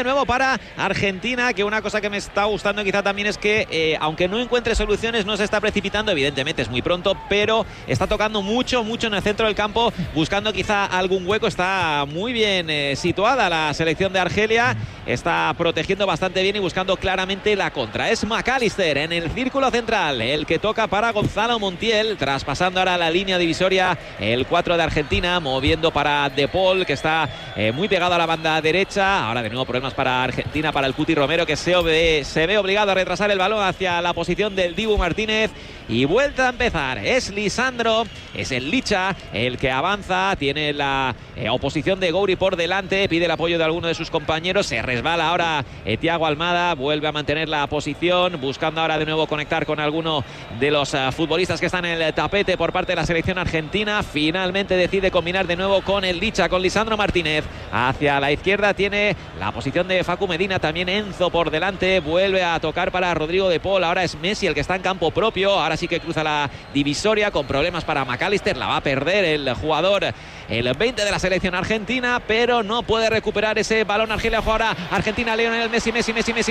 nuevo para Argentina, que una cosa que me está gustando quizá también es que aunque no encuentre soluciones, no se está precipitando, evidentemente es muy pronto, pero está tocando mucho en el centro del campo, buscando quizá algún hueco. Está muy bien situada la selección de Argelia, está protegiendo bastante bien y buscando claramente la contra. Es McAllister en el círculo central, el que toca para Gonzalo Montiel, traspasando ahora la línea divisoria el 4 de Argentina, moviendo para De Paul, que está muy pegado a la banda derecha. Ahora de nuevo problemas para Argentina, para el Cuti Romero, que se ve obligado a retrasar el balón hacia la posición del Dibu Martínez. Y vuelta a empezar, es Lisandro, es el Licha el que avanza, tiene la oposición de Gouiri por delante, pide el apoyo de alguno de sus compañeros, se resbala ahora Thiago Almada, vuelve a mantener la posición, buscando ahora de nuevo conectar con alguno de los futbolistas que están en el tapete por parte de la selección argentina. Finalmente decide combinar de nuevo con el Licha, con Lisandro Martínez. Hacia la izquierda tiene la posición de Facu Medina, también Enzo por delante, vuelve a tocar para Rodrigo De Paul, ahora es Messi el que está en campo propio, ahora sí que cruza la divisoria con problemas para McAllister, la va a perder el jugador, el 20 de la selección argentina, pero no puede recuperar ese balón. Argelia juega ahora, Argentina, Lionel Messi. Ahora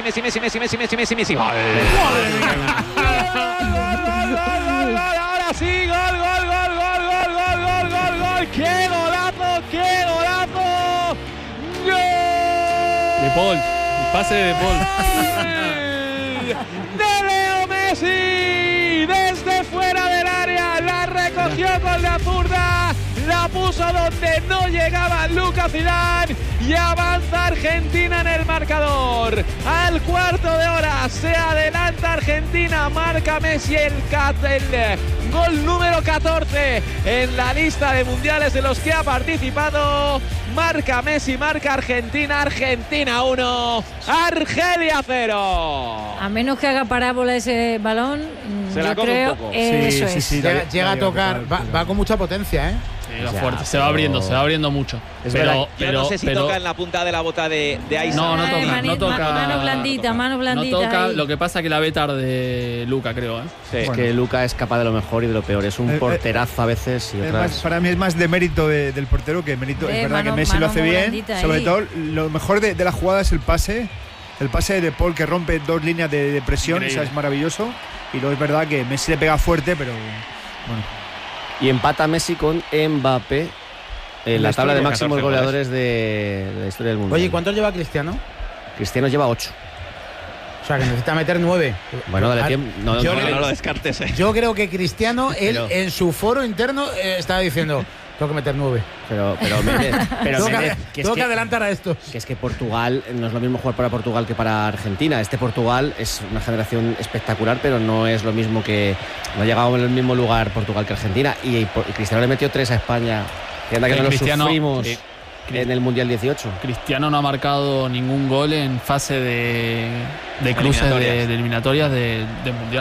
sí, gol. ¡Qué golazo! ¡Gol! De Paul, el pase de Paul. De Leo Messi, desde fuera del área, la recogió con la zurda, la puso donde no llegaba Lucas Zidane y avanza Argentina en el marcador. Al cuarto de hora se adelanta Argentina, marca Messi el gol número 14 en la lista de mundiales de los que ha participado. Marca Messi, marca Argentina 1, Argelia 0. A menos que haga parábola ese balón, se yo la come creo un poco. Sí, llega a tocar, va con mucha potencia, ¿eh? Sí, va fuerte, se va abriendo mucho. Pero no sé si toca en la punta de la bota de Aisa. No toca. Mano blandita. No toca, ahí. Lo que pasa es que la ve tarde Luka, creo. Sí. Es que Luka es capaz de lo mejor y de lo peor. Es un porterazo a veces. Y otras... para mí es más de mérito del portero que mérito. Es verdad que Messi lo hace bien. Sobre todo, lo mejor de la jugada es el pase. El pase de Paul, que rompe dos líneas de presión. Esa es maravilloso. Y luego es verdad que Messi le pega fuerte, pero bueno. Y empata Messi con Mbappé en la tabla de máximos goleadores de la historia del mundo. Oye, ¿cuántos lleva Cristiano? Cristiano lleva 8. O sea, que necesita meter 9. Bueno, dale tiempo. No lo descartes. Yo creo que Cristiano, él en su foro interno estaba diciendo: tengo que meter 9. Pero tengo que adelantar a esto. Que es que Portugal no es lo mismo jugar para Portugal que para Argentina. Este Portugal es una generación espectacular, pero no es lo mismo que... No ha llegado en el mismo lugar Portugal que Argentina. Y Cristiano le metió 3 a España. Que anda que no lo sufrimos en el Mundial 18. Cristiano no ha marcado ningún gol en fase de cruces de eliminatorias del Mundial.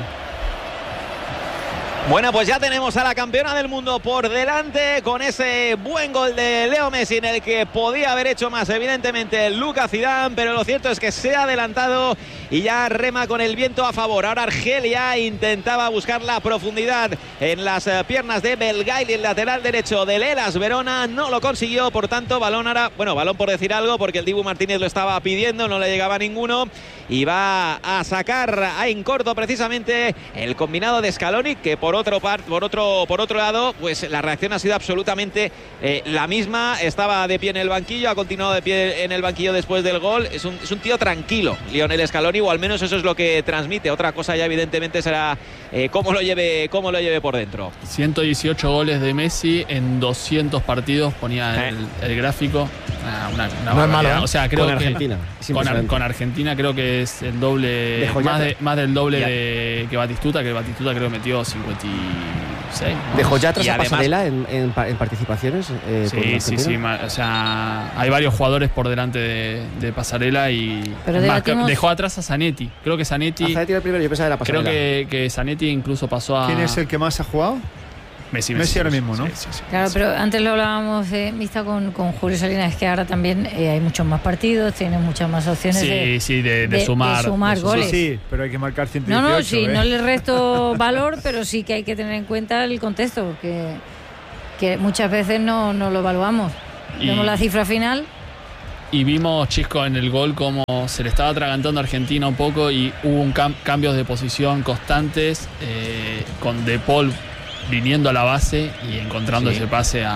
Bueno, pues ya tenemos a la campeona del mundo por delante con ese buen gol de Leo Messi, en el que podía haber hecho más evidentemente Lucas Zidane, pero lo cierto es que se ha adelantado y ya rema con el viento a favor. Ahora Argelia intentaba buscar la profundidad en las piernas de Belgaili, el lateral derecho del Hellas Verona, no lo consiguió, por tanto balón ahora, balón por decir algo, porque el Dibu Martínez lo estaba pidiendo, no le llegaba ninguno, y va a sacar en corto precisamente el combinado de Scaloni, que por otro lado, pues la reacción ha sido absolutamente la misma. Estaba de pie en el banquillo, ha continuado de pie en el banquillo después del gol. Es un tío tranquilo, Lionel Scaloni, o al menos eso es lo que transmite. Otra cosa ya evidentemente será cómo lo lleve por dentro. 118 goles de Messi en 200 partidos, ponía el gráfico. No es malo, ¿eh? O sea, creo con Argentina. Con Argentina creo que es el doble, más del doble que Batistuta, creo que metió 56. ¿Dejó ya atrás a Pasarela en participaciones? Sí. O sea, hay varios jugadores por delante de Pasarela y dejó atrás a Zanetti. Creo que Zanetti era el primero, yo pensaba que era Pasarela. Creo que Zanetti incluso pasó a... ¿Quién es el que más ha jugado? Messi ahora mismo, ¿no? Sí. Claro, pero antes lo hablábamos con Julio Salinas, es que ahora también hay muchos más partidos, tienen muchas más opciones de sumar goles. Sí, pero hay que marcar 118. No le resto valor, pero sí que hay que tener en cuenta el contexto, que muchas veces no lo evaluamos. Vemos la cifra final. Y vimos, Chisco, en el gol como se le estaba atragantando a Argentina un poco y hubo cambios de posición constantes, con De Paul viniendo a la base y encontrando ese pase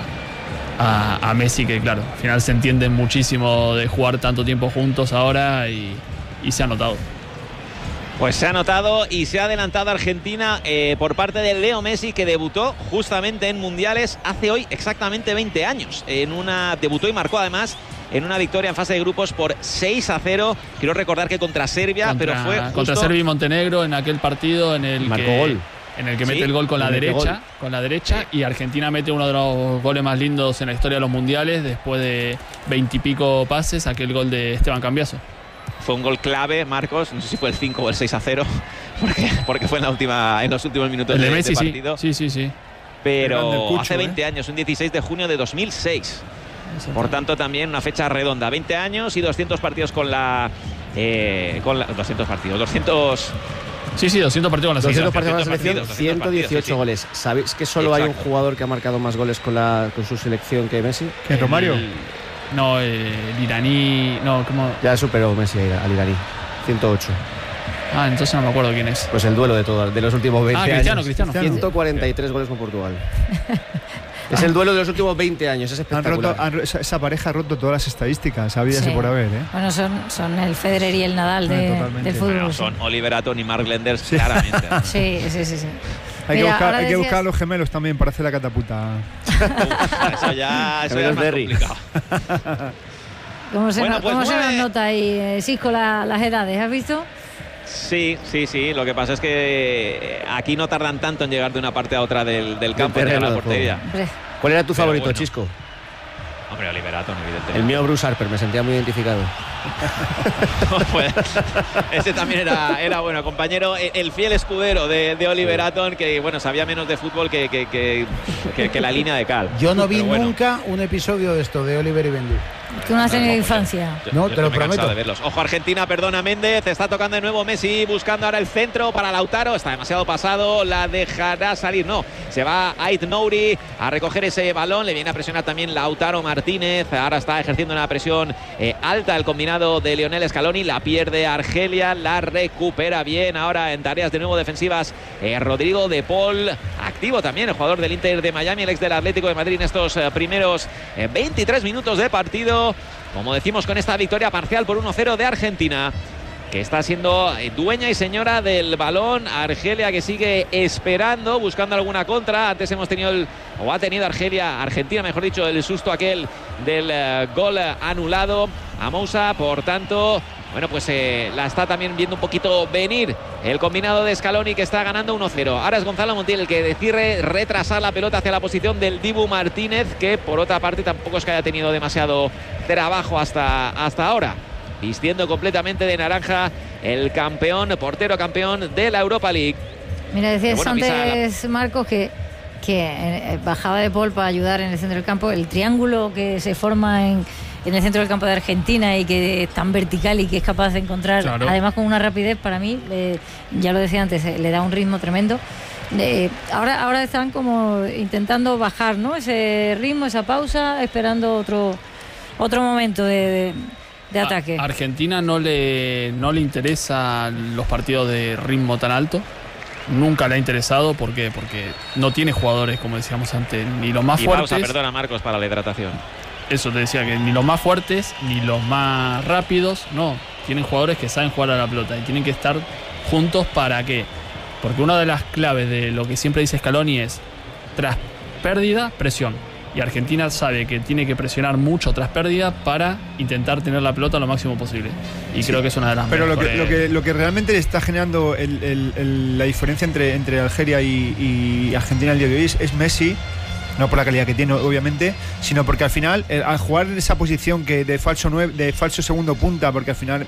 a Messi, que claro, al final se entienden muchísimo de jugar tanto tiempo juntos ahora y se ha notado. Pues se ha notado y se ha adelantado Argentina por parte de Leo Messi, que debutó justamente en Mundiales hace hoy exactamente 20 años. Debutó y marcó además en una victoria en fase de grupos por 6-0. Quiero recordar que contra Serbia, pero fue justo... Contra Serbia y Montenegro, en aquel partido en el marcó gol. En el que mete el gol con la derecha, y Argentina mete uno de los goles más lindos en la historia de los mundiales, después de 20 y pico pases, aquel gol de Esteban Cambiaso. Fue un gol clave, Marcos, no sé si fue el 5 o el 6-0, porque fue en los últimos minutos de Messi, partido. Sí. Pero hace 20 años, un 16 de junio de 2006. Por tanto, también una fecha redonda. 20 años y 200 partidos con la... 200 partidos, 200... Sí, 200 partidos con la selección. 200 partidos con la selección, 118 goles. ¿Sabéis que solo hay un jugador que ha marcado más goles con su selección que Messi? ¿Que Romario? No, el iraní... No, ¿cómo? Ya superó Messi al iraní. 108. Entonces no me acuerdo quién es. Pues el duelo de los últimos 20 años. Cristiano. 143 goles con Portugal. Es el duelo de los últimos 20 años, es espectacular. Esa pareja ha roto todas las estadísticas, habidas por haber. Bueno, son el Federer y el Nadal del fútbol. Bueno, son Oliver Atom y Mark Lenders, claramente. Sí. Hay que buscar a los gemelos también para hacer la catapulta. Eso ya es más complicado. ¿Cómo se nos nota ahí, Cisco, las edades? ¿Has visto? Sí. Lo que pasa es que aquí no tardan tanto en llegar de una parte a otra del campo, de la portería. ¿Cuál era tu favorito, Chisco? Hombre, Oliver Atom, evidentemente. El mío, Bruce Harper, me sentía muy identificado. Pues, ese también era bueno, compañero, el fiel escudero de Oliver Atom, que bueno, sabía menos de fútbol que la línea de cal. Yo no vi nunca un episodio de esto de Oliver y Bendy. Tú no has tenido infancia. No, te lo prometo. De verlos. Ojo, Argentina, perdona Méndez, está tocando de nuevo Messi, buscando ahora el centro para Lautaro, está demasiado pasado, la dejará salir, no, se va Ait Nouri a recoger ese balón, le viene a presionar también Lautaro Martínez, ahora está ejerciendo una presión alta el combinado de Lionel Scaloni, la pierde Argelia, la recupera bien ahora en tareas de nuevo defensivas Rodrigo De Paul, activo también el jugador del Inter de Miami, el ex del Atlético de Madrid en estos primeros 23 minutos de partido. Como decimos, con esta victoria parcial por 1-0 de Argentina, que está siendo dueña y señora del balón. Argelia, que sigue esperando, buscando alguna contra. Antes hemos tenido ha tenido Argentina, mejor dicho, el susto aquel del gol anulado a Moussa. Por tanto, bueno, pues la está también viendo un poquito venir el combinado de Scaloni, que está ganando 1-0. Ahora es Gonzalo Montiel el que decide retrasar la pelota hacia la posición del Dibu Martínez, que por otra parte tampoco es que haya tenido demasiado trabajo hasta ahora. Vistiendo completamente de naranja el portero campeón de la Europa League. Mira, decías antes, Marcos, que bajaba De Paul para ayudar en el centro del campo. El triángulo que se forma en el centro del campo de Argentina y que es tan vertical y que es capaz de encontrar, además con una rapidez, para mí, ya lo decía antes, le da un ritmo tremendo. Ahora están como intentando bajar, ¿no?, ese ritmo, esa pausa, esperando otro momento de ataque. A Argentina no le interesa los partidos de ritmo tan alto. Nunca le ha interesado. ¿Por qué? Porque no tiene jugadores, como decíamos antes, ni los más fuertes. Pausa, perdona, Marcos, para la hidratación. Eso te decía, que ni los más fuertes ni los más rápidos. No, tienen jugadores que saben jugar a la pelota y tienen que estar juntos. ¿Para qué? Porque una de las claves de lo que siempre dice Scaloni es: tras pérdida, presión. Y Argentina sabe que tiene que presionar mucho tras pérdida para intentar tener la pelota lo máximo posible. Y creo que es una de las mejores. Pero lo que realmente está generando la diferencia entre Algeria y Argentina el día de hoy es Messi. No por la calidad que tiene, obviamente, sino porque al final, al jugar en esa posición que de falso segundo punta, porque al final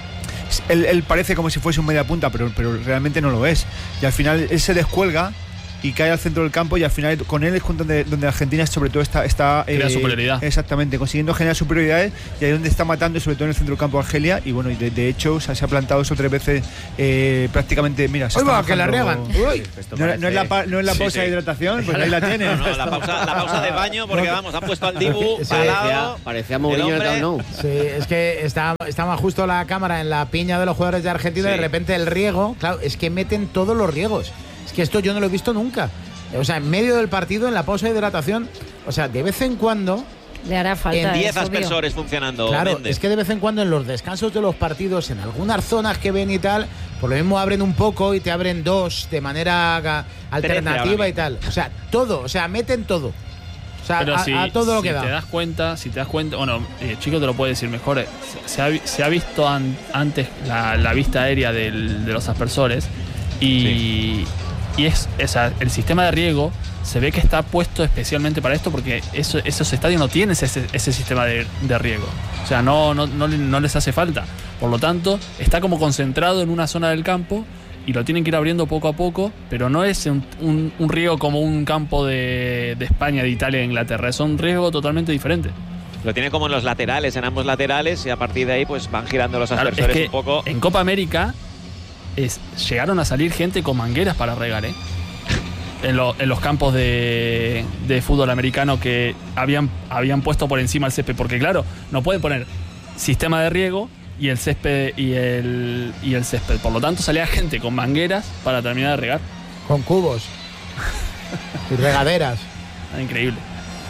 él parece como si fuese un media punta, pero realmente no lo es. Y al final él se descuelga y cae al centro del campo, y al final con él es donde Argentina sobre todo está crea superioridad. Exactamente, consiguiendo generar superioridades, y ahí es donde está matando, sobre todo en el centro del campo, Argelia. Y bueno, y de hecho se ha plantado eso 3 veces prácticamente. Mira, se va, que la riegan. No es la pausa de hidratación, pues ahí la tienes. No, la pausa de baño, porque vamos, han puesto al Dibu parecía Mourinho en el Camp Nou. Sí, es que estaba justo la cámara en la piña de los jugadores de Argentina, y de repente el riego, claro, es que meten todos los riegos. Es que esto yo no lo he visto nunca. O sea, en medio del partido, en la pausa de hidratación, o sea, de vez en cuando le hará falta. En 10 aspersores funcionando. Claro, Méndez. Es que de vez en cuando en los descansos de los partidos, en algunas zonas que ven y tal, por lo mismo abren un poco y te abren 2 de manera alternativa y tal. O sea, todo, o sea, meten todo. O sea, a todo lo que da. Si te das cuenta, bueno, Chico te lo puede decir mejor, se ha visto antes la vista aérea de los aspersores, y el sistema de riego se ve que está puesto especialmente para esto, porque esos estadios no tienen ese sistema de riego. O sea, no les hace falta. Por lo tanto, está como concentrado en una zona del campo, y lo tienen que ir abriendo poco a poco, pero no es un riego como un campo de España, de Italia, de Inglaterra. Es un riego totalmente diferente. Lo tienen como en los laterales, en ambos laterales, y a partir de ahí pues van girando los aspersores un poco. En Copa América llegaron a salir gente con mangueras para regar, en los campos de fútbol americano, que habían puesto por encima el césped, porque claro, no pueden poner sistema de riego y el césped y el césped. Por lo tanto, salía gente con mangueras para terminar de regar. Con cubos y regaderas. Increíble.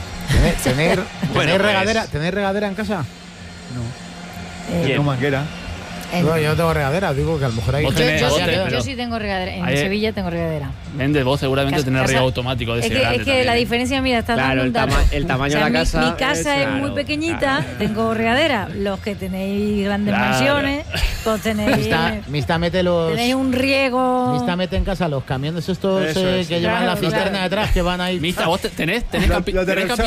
¿Tenéis regadera en casa? No. Tengo manguera. No, yo no tengo regadera, digo que a lo mejor hay yo sí tengo regadera. En Sevilla tengo regadera. Méndez, vos seguramente tenés riego automático de ese grande. Es que la diferencia, mira, está dando un dato. El tamaño de la casa. Mi casa es muy pequeñita, tengo regadera. Los que tenéis grandes mansiones, pues tenéis. Mista mete los. Tenéis un riego. Mista mete en casa los camiones estos que llevan la cisterna detrás, que van ahí. Mista, ¿vos tenés campito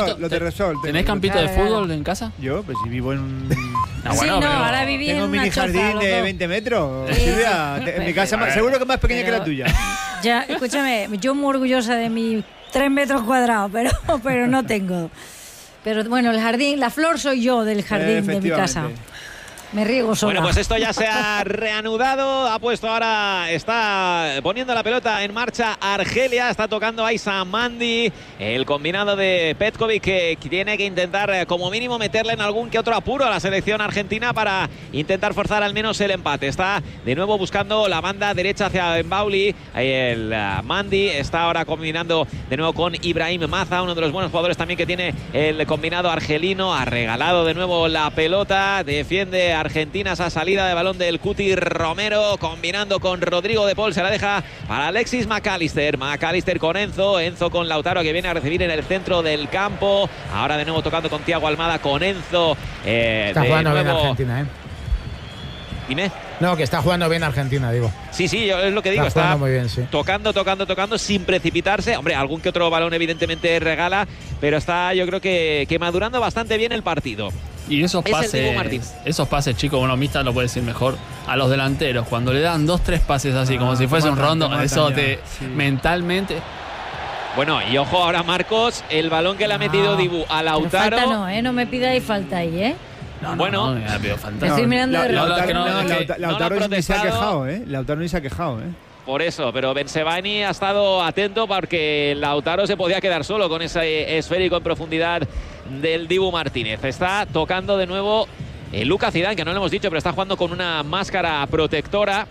de fútbol en casa? Yo, pues si vivo en. Ahora viví en una choza. Tengo un mini jardín de 20 metros. Silvia, en mi casa seguro que es más pequeña que la tuya. Ya, escúchame, yo muy orgullosa de mis 3 metros cuadrados, pero no tengo. Pero bueno, el jardín, la flor soy yo del jardín de mi casa. Me riego sola. Bueno, pues esto ya se ha reanudado. Ha puesto ahora, está poniendo la pelota en marcha Argelia. Está tocando Aissa Mandi, el combinado de Petkovic, que tiene que intentar como mínimo meterle en algún que otro apuro a la selección argentina para intentar forzar al menos el empate. Está de nuevo buscando la banda derecha hacia Mbauli. El Mandi está ahora combinando de nuevo con Ibrahim Maza, uno de los buenos jugadores también que tiene el combinado argelino. Ha regalado de nuevo la pelota. Defiende Argentina esa salida de balón del Cuti Romero, combinando con Rodrigo de Paul. Se la deja para Alexis McAllister. McAllister con Enzo con Lautaro, que viene a recibir en el centro del campo. Ahora de nuevo tocando con Thiago Almada, con Enzo. Está jugando bien Argentina, Dime. No, que está jugando bien Argentina, digo. Sí, yo es lo que digo. Está muy bien, sí. Tocando sin precipitarse. Hombre, algún que otro balón evidentemente regala, pero está, yo creo que madurando bastante bien el partido. Y esos pases, chicos, bueno, Mista lo puede decir mejor, a los delanteros, cuando le dan 2-3 pases así, como si fuese un rondo, eso mentalmente. Bueno, y ojo ahora, Marcos, el balón que le ha metido Dibu a Lautaro. Falta no me pidáis falta ahí, Bueno, no pido falta. Estoy mirando Lautaro ni se ha quejado, Lautaro ni se ha quejado, Por eso, pero Benzebani ha estado atento porque Lautaro se podía quedar solo con ese esférico en profundidad del Dibu Martínez. Está tocando de nuevo Lucas Zidane, que no lo hemos dicho, pero está jugando con una máscara protectora.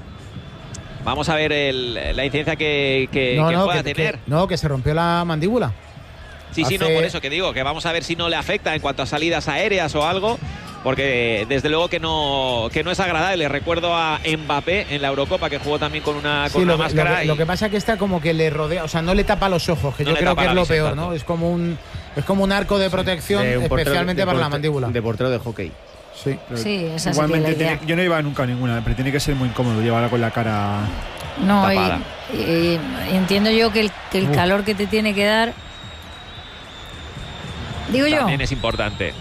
Vamos a ver la incidencia que pueda tener. Que se rompió la mandíbula. Sí, no, por eso que digo, que vamos a ver si no le afecta en cuanto a salidas aéreas o algo. Porque desde luego que no es agradable. Recuerdo a Mbappé en la Eurocopa, que jugó también con una máscara. Lo que pasa es que está como que le rodea, o sea, no le tapa los ojos, que yo creo que es lo peor, ¿no? Es como un arco de protección, especialmente para la mandíbula. De portero de hockey. Sí, esa igualmente yo no iba nunca a ninguna, pero tiene que ser muy incómodo llevarla con la cara tapada. Y entiendo yo que el calor que te tiene que dar. Digo también es importante, sí.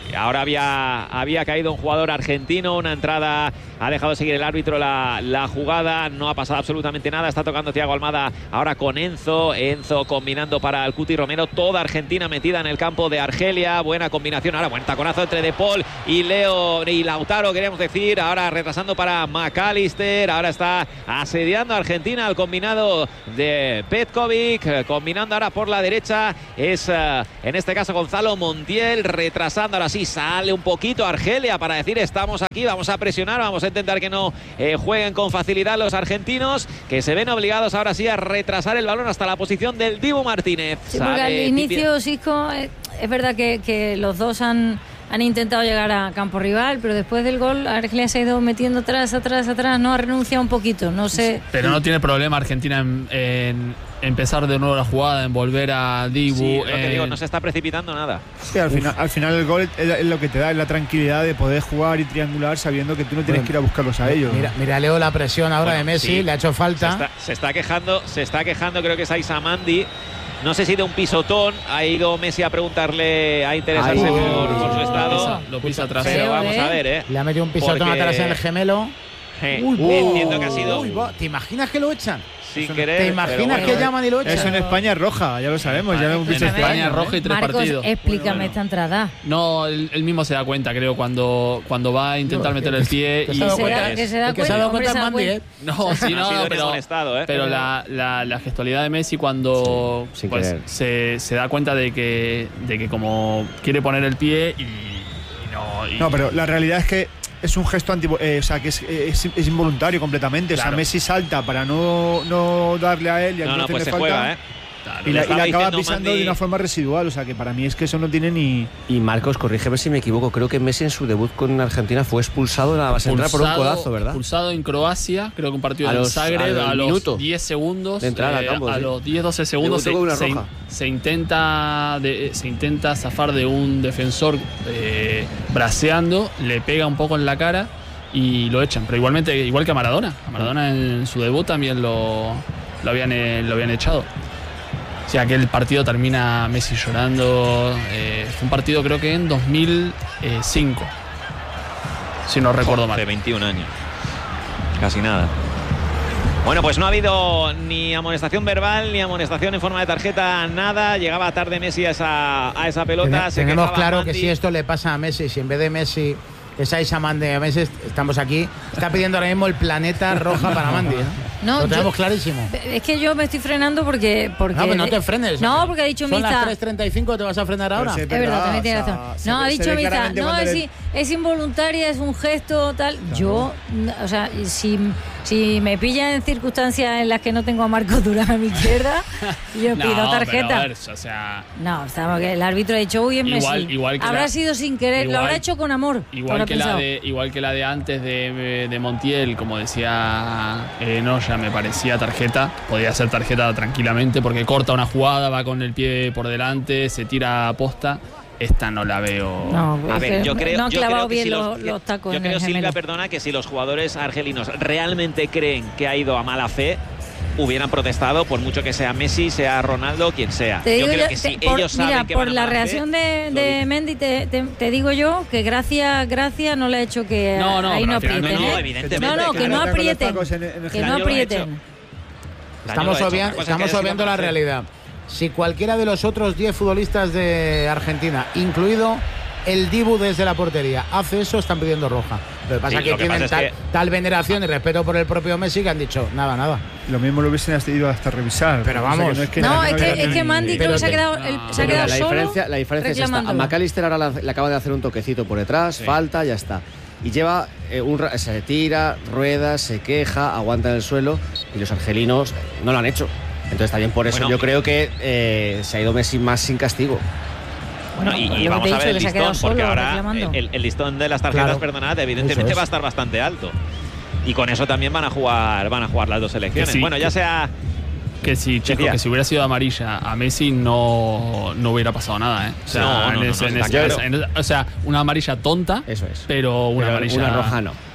Ahora había caído un jugador argentino, una entrada, ha dejado de seguir el árbitro la jugada, no ha pasado absolutamente nada. Está tocando Thiago Almada ahora con Enzo combinando para el Cuti Romero. Toda Argentina metida en el campo de Argelia. Buena combinación, ahora buen taconazo entre De Paul y Lautaro, queríamos decir. Ahora retrasando para McAllister. Ahora está asediando a Argentina al combinado de Petkovic. Combinando ahora por la derecha es en este caso Gonzalo Montiel, retrasando. Ahora sí sale un poquito Argelia para decir estamos aquí, vamos a presionar, vamos a intentar que no jueguen con facilidad los argentinos, que se ven obligados ahora sí a retrasar el balón hasta la posición del Dibu Martínez. Sí, porque al inicio, Sisco, es verdad que los dos han intentado llegar a campo rival, pero después del gol Argelia se ha ido metiendo atrás, no ha renunciado un poquito, no sé. Pero no tiene problema Argentina en empezar de nuevo la jugada, en volver a Dibu. Sí, lo que digo, no se está precipitando nada. Sí, al final el gol es lo que te da, es la tranquilidad de poder jugar y triangular sabiendo que tú no tienes que ir a buscarlos a ellos. Mira Leo, la presión ahora de Messi, sí, le ha hecho falta. Se está quejando, creo que es Aizamandi. No sé si de un pisotón ha ido Messi a preguntarle, a interesarse por su estado. Lo pisa atrás. Pero vamos a ver, Le ha metido un pisotón atrás en el gemelo. Entiendo que ha sido. ¿Te imaginas que lo echan? Sin querer. ¿Te imaginas que llaman y lo echan? Eso en España es roja, ya lo sabemos. Ya lo hemos visto en España roja y 3 Marcos, partidos. Explícame esta entrada. No, él mismo se da cuenta, creo, cuando va a intentar meter el pie. Que se da cuenta Mandy, ¿eh? No, sí, no, pero la gestualidad de Messi cuando pues, se da cuenta de que como quiere poner el pie y no. No, pero la realidad es que es un gesto o sea, que es involuntario completamente. Claro. O sea, Messi salta para no darle a él y no, pues se falta, juega, y la acaba pisando de una forma residual. O sea, que para mí es que eso no tiene ni. Y Marcos, corrígeme si me equivoco, creo que Messi en su debut con Argentina fue expulsado en la base central por un codazo, ¿verdad? Expulsado en Croacia, creo que un partido de Zagreb a los 10 segundos. De entrar a campo, a los 10-12 segundos se intenta zafar de un defensor braceando, le pega un poco en la cara y lo echan. Pero igual que a Maradona. A Maradona en su debut también lo habían echado. O sea, que el partido termina Messi llorando. Fue un partido creo que en 2005, si no recuerdo mal. De 21 años. Casi nada. Bueno, pues no ha habido ni amonestación verbal ni amonestación en forma de tarjeta, nada. Llegaba tarde Messi a esa pelota. Tenemos claro que si esto le pasa a Messi, si en vez de Messi es Aizamandi de Messi, estamos aquí, está pidiendo ahora mismo el planeta roja para Mandy, ¿no? Lo tenemos clarísimo. Es que yo me estoy frenando porque no, pero no te frenes. No, porque ha dicho Miza. Son las 3:35, ¿te vas a frenar ahora? Es verdad, también tienes razón. No, ha dicho Miza, no, es involuntaria, es un gesto, tal. Claro. Yo, o sea, si me pilla en circunstancias en las que no tengo a Marcos Durán a mi izquierda, yo pido tarjeta. Pero a ver, o sea, no, que el árbitro ha dicho, uy, en Messi. Habrá sido sin querer, lo habrá hecho con amor. Igual que la de antes de Montiel, como decía Noya, me parecía tarjeta. Podía ser tarjeta tranquilamente porque corta una jugada, va con el pie por delante, se tira a posta. Esta no la veo. No, a ver, yo creo, no ha clavado bien los tacos. Yo creo, Silvia, perdona, que si los jugadores argelinos realmente creen que ha ido a mala fe, hubieran protestado, por mucho que sea Messi, sea Ronaldo, quien sea. Yo creo que si ellos saben que por la reacción de Mendy, te digo yo que Gracia no le ha hecho que ahí no aprieten. No, evidentemente. No, que no aprieten. Que no aprieten. Estamos obviando la realidad. Si cualquiera de los otros 10 futbolistas de Argentina, incluido el Dibu desde la portería, hace eso, están pidiendo roja. Lo que pasa es que tienen tal veneración y respeto por el propio Messi que han dicho nada. Lo mismo lo hubiesen ido hasta revisar. Pero vamos. Es que Mandy creo que se ha quedado solo. La diferencia es esta. A McAllister ahora le acaba de hacer un toquecito por detrás, falta, ya está. Y lleva se tira, rueda, se queja, aguanta en el suelo y los argelinos no lo han hecho. Entonces también por eso yo creo que se ha ido Messi más sin castigo. Bueno, y vamos a ver el listón, porque ahora el listón de las tarjetas, perdonad, evidentemente va a estar bastante alto. Y con eso también van a jugar las dos selecciones. Sí, bueno, ya sea... Que si hubiera sido amarilla a Messi no hubiera pasado nada, ¿eh? O sea, o sea, una amarilla tonta, pero una amarilla roja no.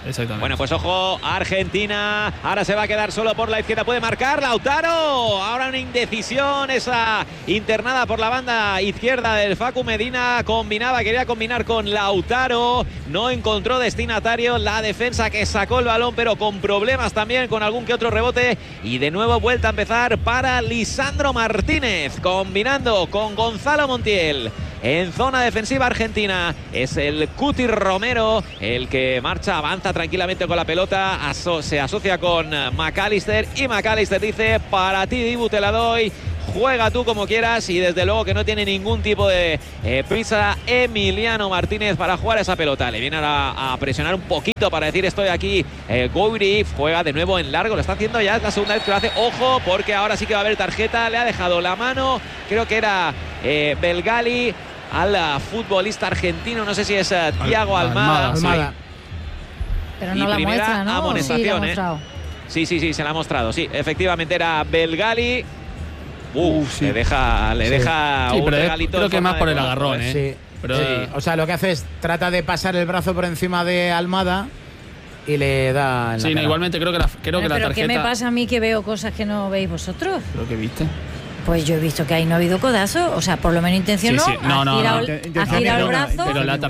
Exactamente. Bueno, pues ojo, Argentina ahora se va a quedar solo por la izquierda, puede marcar Lautaro, ahora una indecisión, esa internada por la banda izquierda del Facu Medina, quería combinar con Lautaro, no encontró destinatario, la defensa que sacó el balón pero con problemas también, con algún que otro rebote, y de nuevo vuelta a empezar para Lisandro Martínez, combinando con Gonzalo Montiel. En zona defensiva argentina es el Cuti Romero el que avanza tranquilamente con la pelota, se asocia con McAllister y McAllister dice: para ti, Dibu, te la doy, juega tú como quieras, y desde luego que no tiene ningún tipo de prisa Emiliano Martínez para jugar esa pelota. Le viene a presionar un poquito para decir: estoy aquí. Gouiri juega de nuevo en largo, lo está haciendo ya, es la segunda vez que lo hace. Ojo, porque ahora sí que va a haber tarjeta, le ha dejado la mano, creo que era Belgali, al futbolista argentino, no sé si es Thiago Almada. Sí. Pero no la muestra, ¿no? Amonestación, sí, se la ha mostrado, sí, efectivamente era Belgali. Sí. Le deja sí, un pero regalito. creo que más por el agarrón, Sí. Pero, sí. O sea, lo que hace es trata de pasar el brazo por encima de Almada y le da. Sí, igualmente creo que la tarjeta. ¿Qué me pasa a mí que veo cosas que no veis vosotros? Creo que viste. Pues yo he visto que ahí no ha habido codazo, o sea, por lo menos intencionó. Sí. No. Ha girado el brazo. Pero la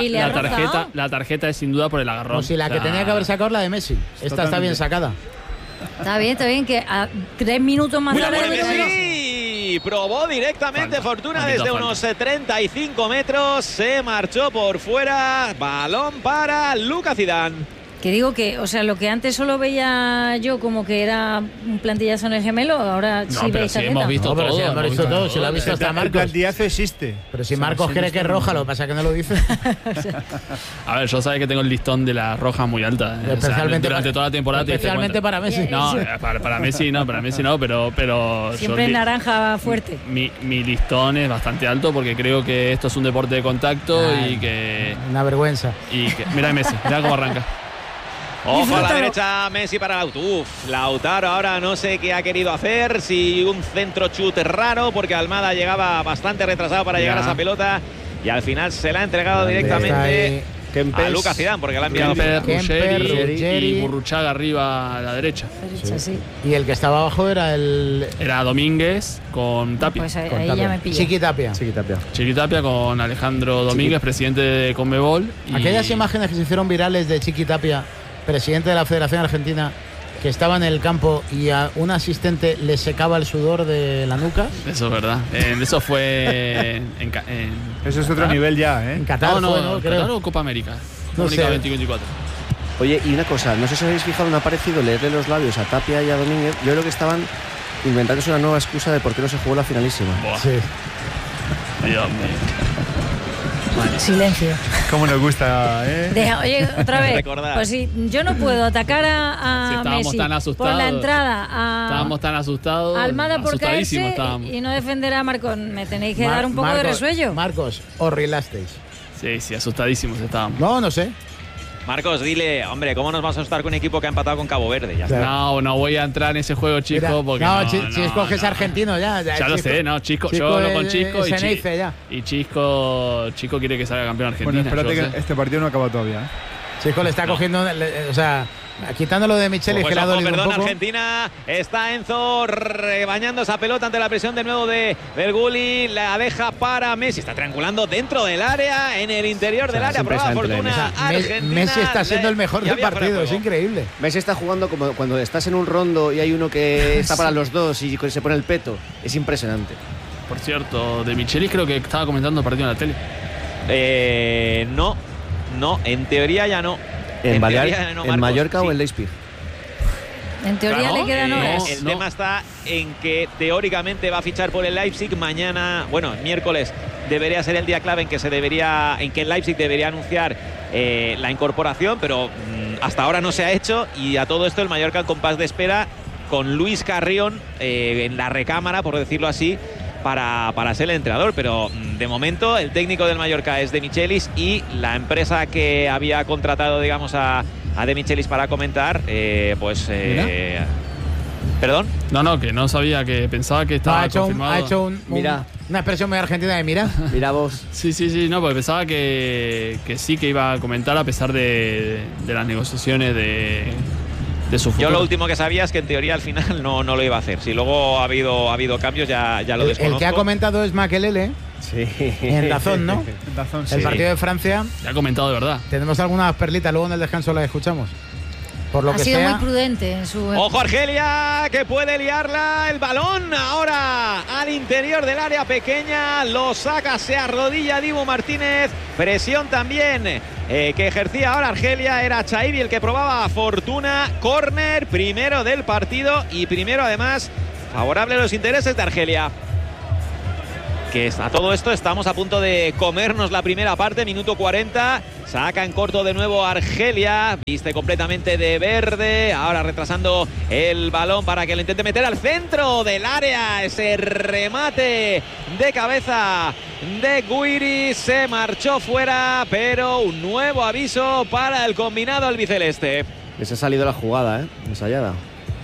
tarjeta es sin duda por el agarrón. O si la que tenía que haber sacado la de Messi. Esta está bien sacada. Está bien, que a 3 minutos más tarde. Sí, probó directamente Fortuna desde unos 35 metros, se marchó por fuera, balón para Lucas Zidane. Que digo que, o sea, lo que antes solo veía yo como que era un plantillazo en el gemelo, ahora sí veis tarjeta. Hemos visto todo. Hemos visto todo, se lo ha visto hasta Marcos. El plantillazo existe. Pero si Marcos cree que es roja, lo que pasa es que no lo dice. A ver, yo sabes que tengo el listón de la roja muy alta. Especialmente durante toda la temporada. Especialmente para Messi. No, para Messi no, pero siempre en naranja fuerte. Mi listón es bastante alto porque creo que esto es un deporte de contacto y que... Una vergüenza. Y que, mira Messi, mira cómo arranca. Ojo a la derecha, Messi para Lautaro. Lautaro ahora no sé qué ha querido hacer, si un centro chute raro, porque Almada llegaba bastante retrasado para llegar a esa pelota y al final se la ha entregado directamente a Lucas Zidane, porque la ha enviado Ruggeri y Burruchaga arriba a la derecha. Sí. Y el que estaba abajo era Domínguez con Tapia. Pues ahí ya me pilla. Chiqui Tapia con Alejandro Domínguez, presidente de Conmebol. Aquellas imágenes que se hicieron virales de Chiqui Tapia, presidente de la Federación Argentina, que estaba en el campo y a un asistente le secaba el sudor de la nuca. Eso es verdad. Eso fue eso es otro nivel ya, ¿eh? En Qatar Qatar o Copa América. No sé. 2024. Oye, y una cosa, no sé si habéis fijado, me ha parecido leerle los labios a Tapia y a Domínguez. Yo creo que estaban inventándose una nueva excusa de por qué no se jugó la finalísima. Sí. Dios mío. Silencio. Cómo nos gusta, Oye, otra vez. Pues si yo no puedo atacar a Messi por la entrada estábamos tan asustados. Almada por caerse y no defender a Marcos. Me tenéis que dar un poco de resuello. Marcos, os relasteis. Sí, asustadísimos estábamos. No sé. Marcos, dile, hombre, ¿cómo nos vamos a asustar con un equipo que ha empatado con Cabo Verde? Ya está. No voy a entrar en ese juego, Chisco. Mira, porque Chisco es argentino ya. Ya lo sé, Chisco, yo hablo con Chisco y Chisco quiere que salga campeón Argentina. Bueno, espérate que este partido no acaba todavía. Chisco le está cogiendo, o sea, quitándolo de Michelis, que le ha dolido un poco. Argentina, está Enzo rebañando esa pelota ante la presión de nuevo de Berguli, la deja para Messi, está triangulando dentro del área, en el interior del área, prueba Fortuna Argentina. Messi está siendo el mejor del partido, es increíble. Messi está jugando como cuando estás en un rondo y hay uno que está para los dos y se pone el peto, es impresionante. Por cierto, de Michelis creo que estaba comentando el partido en la tele. No, en teoría ya no. ¿En Mallorca o en Leipzig? En teoría le quedan horas. El tema está en que teóricamente va a fichar por el Leipzig mañana, miércoles debería ser el día clave en que el Leipzig debería anunciar la incorporación, pero hasta ahora no se ha hecho, y a todo esto el Mallorca en compás de espera con Luis Carrión en la recámara, por decirlo así, para ser el entrenador, pero de momento el técnico del Mallorca es De Michelis y la empresa que había contratado, digamos, a De Michelis para comentar, ¿Perdón? No, que no sabía, que pensaba que estaba confirmado. Ha hecho una expresión muy argentina de mira. Mira vos. Sí, no, porque pensaba que sí que iba a comentar a pesar de las negociaciones de su futuro. Yo lo último que sabía es que en teoría al final no lo iba a hacer. Si luego ha habido cambios, ya lo desconozco. El que ha comentado es Makelele. Sí. En Dazón, ¿no? En Dazón, sí. El partido de Francia. Ya ha comentado de verdad. Tenemos algunas perlitas, luego en el descanso las escuchamos. Por lo ha que sido sea, muy prudente en su... Ojo Argelia, que puede liarla. El balón ahora al interior del área pequeña. Lo saca, se arrodilla Dibu Martínez. Presión también que ejercía ahora Argelia. Era Chaibi el que probaba fortuna. Córner, primero del partido. Y primero además favorable a los intereses de Argelia. Que a todo esto estamos a punto de comernos la primera parte, minuto 40. Saca en corto de nuevo Argelia, viste completamente de verde, ahora retrasando el balón para que lo intente meter al centro del área. Ese remate de cabeza de Guiri se marchó fuera, pero un nuevo aviso para el combinado albiceleste. Les ha salido la jugada, ensayada.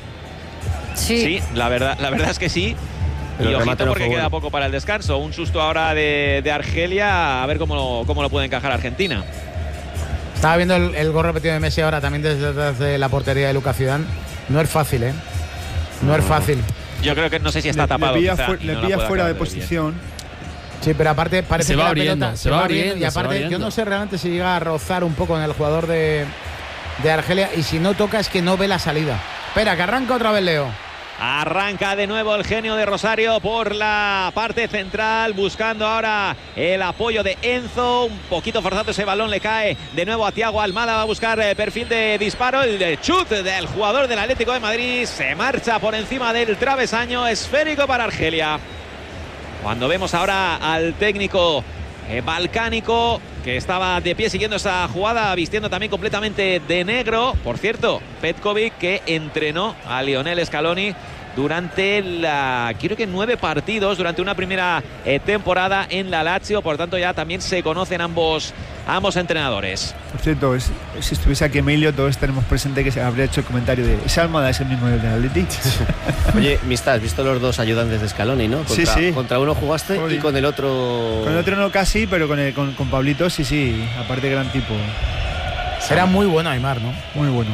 Sí, la verdad es que sí. Y ojito porque queda poco para el descanso. Un susto ahora de Argelia, a ver cómo lo puede encajar Argentina. Estaba viendo el gol repetido de Messi ahora también desde detrás de la portería de Lucas Zidane. No es fácil, ¿eh? No es fácil. Yo creo que no sé si está tapado. Le pilla fuera de posición. Sí, pero aparte parece que la pelota se va abriendo. Y aparte yo no sé realmente si llega a rozar un poco en el jugador de Argelia. Y si no toca es que no ve la salida. Espera, que arranca otra vez Leo. Arranca de nuevo el genio de Rosario por la parte central, buscando ahora el apoyo de Enzo. Un poquito forzado ese balón, le cae de nuevo a Thiago Almada. Va a buscar perfil de disparo. El chut del jugador del Atlético de Madrid se marcha por encima del travesaño. Esférico para Argelia. Cuando vemos ahora al técnico balcánico, que estaba de pie siguiendo esa jugada, vistiendo también completamente de negro. Por cierto, Petkovic, que entrenó a Lionel Scaloni durante creo que 9 partidos durante una primera temporada en la Lazio. Por tanto, ya también se conocen ambos entrenadores. Por cierto, si estuviese aquí Emilio, todos tenemos presente que se habría hecho el comentario de esa Almada es el mismo del Atleti. Oye, Mista, has visto los dos ayudantes de Scaloni, ¿no? Sí. Contra uno jugaste y con el otro... Con el otro no casi, pero con Pablito sí. Aparte, gran tipo. Será muy bueno Aimar, ¿no? Muy bueno.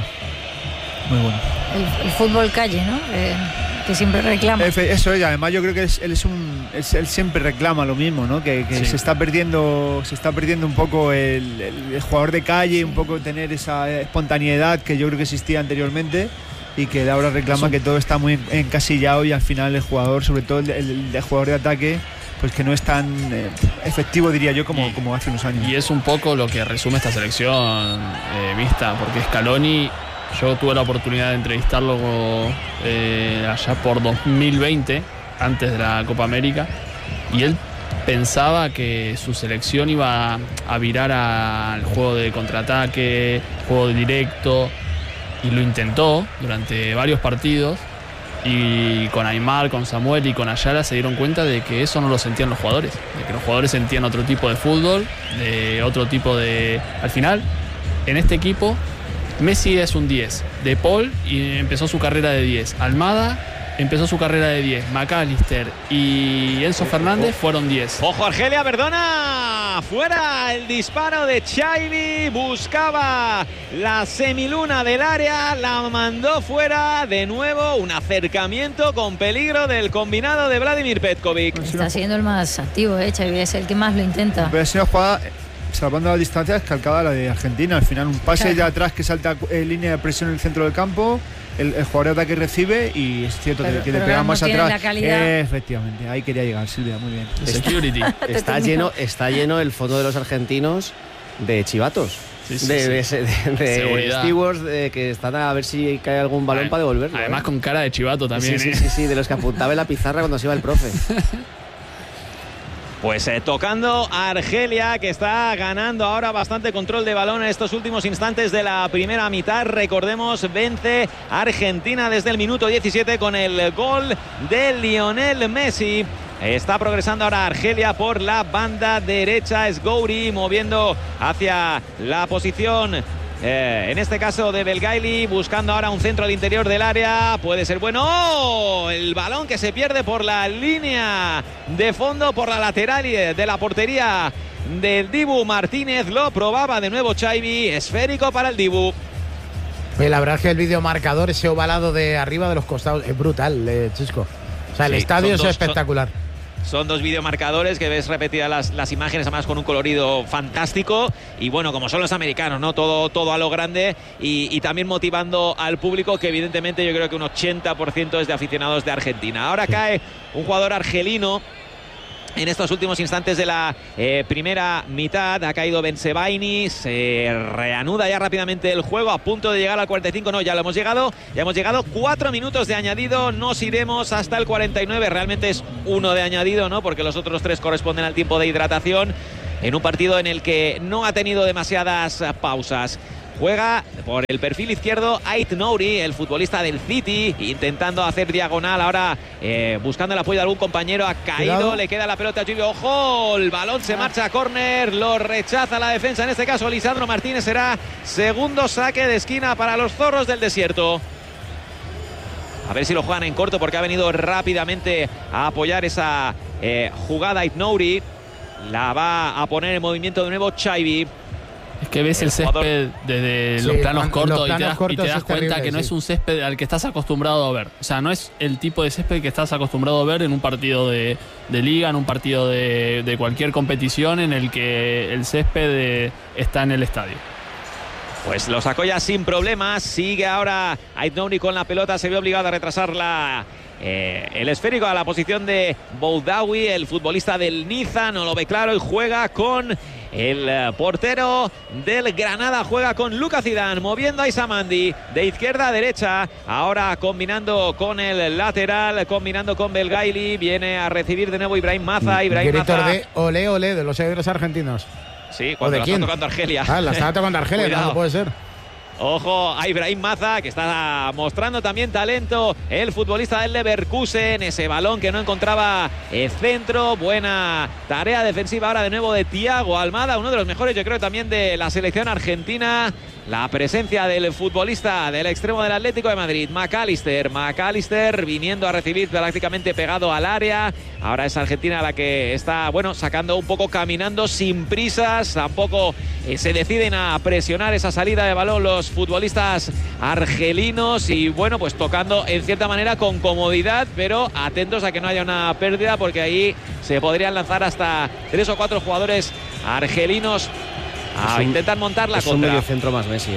El fútbol calle, ¿no? Que siempre reclama. Eso es, además yo creo que él siempre reclama lo mismo, ¿no? Que sí. se está perdiendo un poco el jugador de calle, un poco tener esa espontaneidad que yo creo que existía anteriormente y que ahora reclama que todo está muy encasillado y al final el jugador, sobre todo el jugador de ataque, pues que no es tan efectivo, diría yo, como hace unos años. Y es un poco lo que resume esta selección, Mista, porque Scaloni... Yo tuve la oportunidad de entrevistarlo allá por 2020, antes de la Copa América, y él pensaba que su selección iba a virar al juego de contraataque, juego directo, y lo intentó durante varios partidos, y con Aimar, con Samuel y con Ayala se dieron cuenta de que eso no lo sentían los jugadores, de que los jugadores sentían otro tipo de fútbol, de otro tipo de... Al final, en este equipo... Messi es un 10, De Paul y empezó su carrera de 10, Almada empezó su carrera de 10, McAllister y Enzo Fernández fueron 10. Ojo Argelia, perdona, fuera el disparo de Chaibi, buscaba la semiluna del área, la mandó fuera, de nuevo un acercamiento con peligro del combinado de Vladimir Petkovic. Está siendo el más activo, Chaibi es el que más lo intenta. Pero es una jugada, salvando la distancia, es calcada la de Argentina. Al final un pase de atrás que salta línea de presión en el centro del campo, el jugador de ataque recibe y es cierto que le pega más atrás. Efectivamente, ahí quería llegar, Silvia, muy bien. Security. Está lleno el fondo de los argentinos de chivatos. De stewards que están a ver si cae algún balón para devolverlo. Además con cara de chivato también. Sí, de los que apuntaba en la pizarra cuando se iba el profe. Pues tocando a Argelia, que está ganando ahora bastante control de balón en estos últimos instantes de la primera mitad. Recordemos, vence Argentina desde el minuto 17 con el gol de Lionel Messi. Está progresando ahora Argelia por la banda derecha. Es Gouiri moviendo hacia la posición en este caso de Belgaili, buscando ahora un centro al interior del área. Puede ser bueno. ¡Oh! El balón que se pierde por la línea de fondo, por la lateral de la portería del Dibu Martínez. Lo probaba de nuevo Chaibi. Esférico para el Dibu. La verdad es que el videomarcador, ese ovalado de arriba de los costados, es brutal, Chisco. O sea, el estadio es espectacular. Son dos videomarcadores que ves repetidas las imágenes, además con un colorido fantástico. Y bueno, como son los americanos, ¿no? Todo a lo grande y también motivando al público, que evidentemente yo creo que un 80% es de aficionados de Argentina. Ahora cae un jugador argelino en estos últimos instantes de la primera mitad. Ha caído Bensebaini, se reanuda ya rápidamente el juego, a punto de llegar al 45. No, ya hemos llegado 4 minutos de añadido. Nos iremos hasta el 49. Realmente es uno de añadido, ¿no? Porque los otros 3 corresponden al tiempo de hidratación, en un partido en el que no ha tenido demasiadas pausas. Juega por el perfil izquierdo Ait Nouri, el futbolista del City, intentando hacer diagonal ahora, buscando el apoyo de algún compañero. Ha caído, cuidado. Le queda la pelota a Chivio. ¡Ojo! El balón se marcha a córner, lo rechaza la defensa. En este caso, Lisandro Martínez. Será segundo saque de esquina para los zorros del desierto. A ver si lo juegan en corto, porque ha venido rápidamente a apoyar esa jugada Ait Nouri. La va a poner en movimiento de nuevo Chaibi. Es que ves el césped desde los planos cortos y te das cuenta que no es un césped al que estás acostumbrado a ver. O sea, no es el tipo de césped que estás acostumbrado a ver en un partido de liga, en un partido de cualquier competición en el que el césped está en el estadio. Pues lo sacó ya sin problemas. Sigue ahora Ait Nouri con la pelota. Se vio obligado a retrasar el esférico a la posición de Boudaoui, el futbolista del Niza. No lo ve claro y juega con el portero del Granada. Juega con Lucas Zidane, moviendo a Isamandi de izquierda a derecha. Ahora combinando con el lateral, combinando con Belgaili. Viene a recibir de nuevo Ibrahim Maza. Grito de olé, olé de los seguidores argentinos. Sí, cuando la está tocando Argelia. La estaba tocando Argelia, no puede ser. Ojo a Ibrahim Maza, que está mostrando también talento, el futbolista del Leverkusen. Ese balón que no encontraba centro. Buena tarea defensiva ahora de nuevo de Thiago Almada, uno de los mejores, yo creo, también de la selección argentina. La presencia del futbolista del extremo del Atlético de Madrid, McAllister viniendo a recibir prácticamente pegado al área. Ahora es Argentina la que está, sacando un poco, caminando sin prisas. Tampoco se deciden a presionar esa salida de balón los futbolistas argelinos. Y pues tocando en cierta manera con comodidad, pero atentos a que no haya una pérdida, porque ahí se podrían lanzar hasta 3 o 4 jugadores argelinos a intentar montar la contra. Es un medio centro más Messi,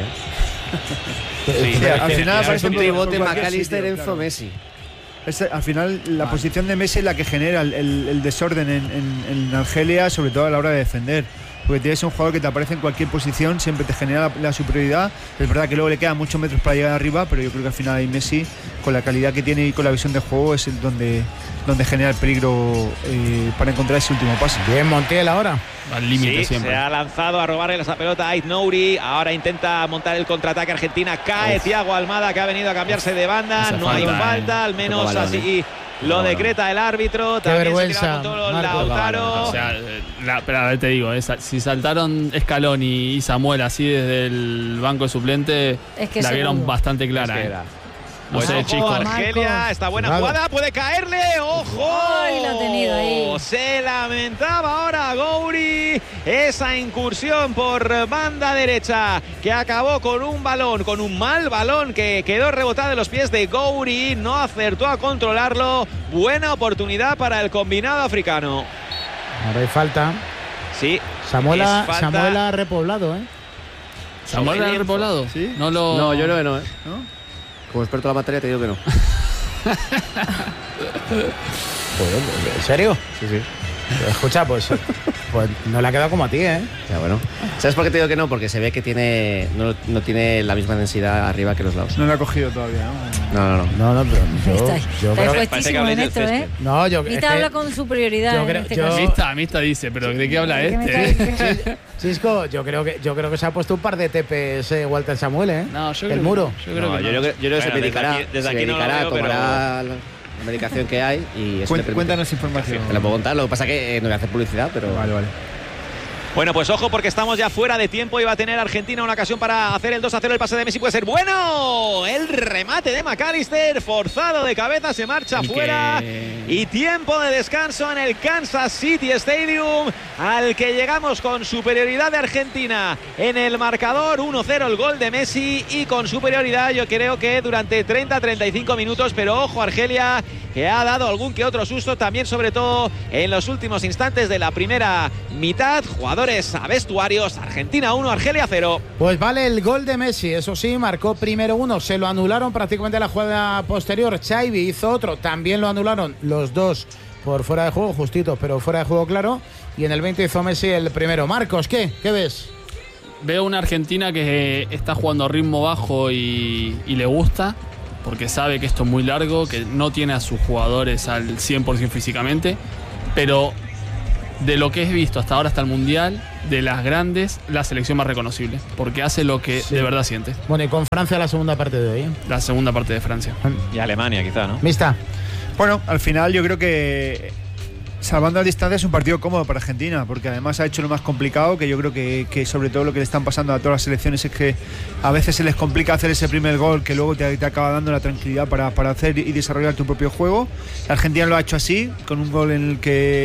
Sí, al final parece un tribote McAllister, Enzo, Messi. Al final la posición de Messi es la que genera el desorden en Argelia, sobre todo a la hora de defender. Porque tienes un jugador que te aparece en cualquier posición, siempre te genera la superioridad. Es verdad que luego le quedan muchos metros para llegar arriba, pero yo creo que al final ahí Messi, con la calidad que tiene y con la visión de juego, es donde genera el peligro para encontrar ese último pase. Bien, Montiel ahora. Al límite siempre. Se ha lanzado a robarle esa pelota a Ait Nouri. Ahora intenta montar el contraataque Argentina. Cae Thiago Almada, que ha venido a cambiarse de banda. No hay falta, al menos así lo decreta el árbitro. Qué también vergüenza, Lautaro. O sea, pero a ver, te digo, si saltaron Scaloni y Samuel así desde el banco de suplente, la vieron bastante clara. No sé, chicos. Argelia, esta buena jugada, puede caerle. ¡Ojo! ¡Ay, lo ha tenido ahí! Se lamentaba ahora Gouiri esa incursión por banda derecha, que acabó con un mal balón que quedó rebotado en los pies de Gouiri. No acertó a controlarlo. Buena oportunidad para el combinado africano. Ahora hay falta. Sí. Samuel ha repoblado, ¿Samuel ha repoblado? ¿Sí? No, yo creo que no, Como experto en la materia te digo que no. ¿En serio? Sí. Escucha, pues no le ha quedado como a ti, Ya, bueno. ¿Sabes por qué te digo que no? Porque se ve que no tiene la misma densidad arriba que los lados. No lo ha cogido todavía, ¿no? No, pero yo está puestísimo en esto, No, yo creo que habla con superioridad. Amista dice, pero ¿de qué habla este? Cisco, yo creo que se ha puesto un par de tepes Walter Samuel, No, yo creo el muro. Yo creo que se medicará. Desde aquí no lo veo, tomará la medicación que hay y eso Cuéntanos información. Te la puedo contar, lo que pasa que no voy a hacer publicidad, pero... Vale. Bueno, pues ojo, porque estamos ya fuera de tiempo y va a tener Argentina una ocasión para hacer el 2-0. El pase de Messi puede ser bueno. El remate de McAllister, forzado de cabeza, se marcha fuera. Y tiempo de descanso en el Kansas City Stadium, al que llegamos con superioridad de Argentina en el marcador. 1-0 el gol de Messi, y con superioridad yo creo que durante 30-35 minutos. Pero ojo, Argelia, que ha dado algún que otro susto también, sobre todo en los últimos instantes de la primera mitad. Jugadores a vestuarios. Argentina 1, Argelia 0. Pues vale el gol de Messi, eso sí, marcó primero uno, se lo anularon prácticamente la jugada posterior. Xavi hizo otro, también lo anularon, los dos por fuera de juego, justitos, pero fuera de juego, claro. Y en el 20 hizo Messi el primero. Marcos, ¿qué ves? Veo una Argentina que está jugando a ritmo bajo y le gusta, porque sabe que esto es muy largo, que no tiene a sus jugadores al 100% físicamente, pero de lo que he visto hasta ahora, hasta el Mundial, de las grandes, la selección más reconocible, porque hace lo que de verdad siente. Bueno, y con Francia la segunda parte de hoy, ¿eh? La segunda parte de Francia. Y Alemania, quizá, ¿no? Mista. Bueno, al final yo creo que, salvando las distancias, es un partido cómodo para Argentina, porque además ha hecho lo más complicado, que yo creo que sobre todo lo que le están pasando a todas las selecciones es que a veces se les complica hacer ese primer gol, que luego te acaba dando la tranquilidad para hacer y desarrollar tu propio juego. La Argentina lo ha hecho así, con un gol en el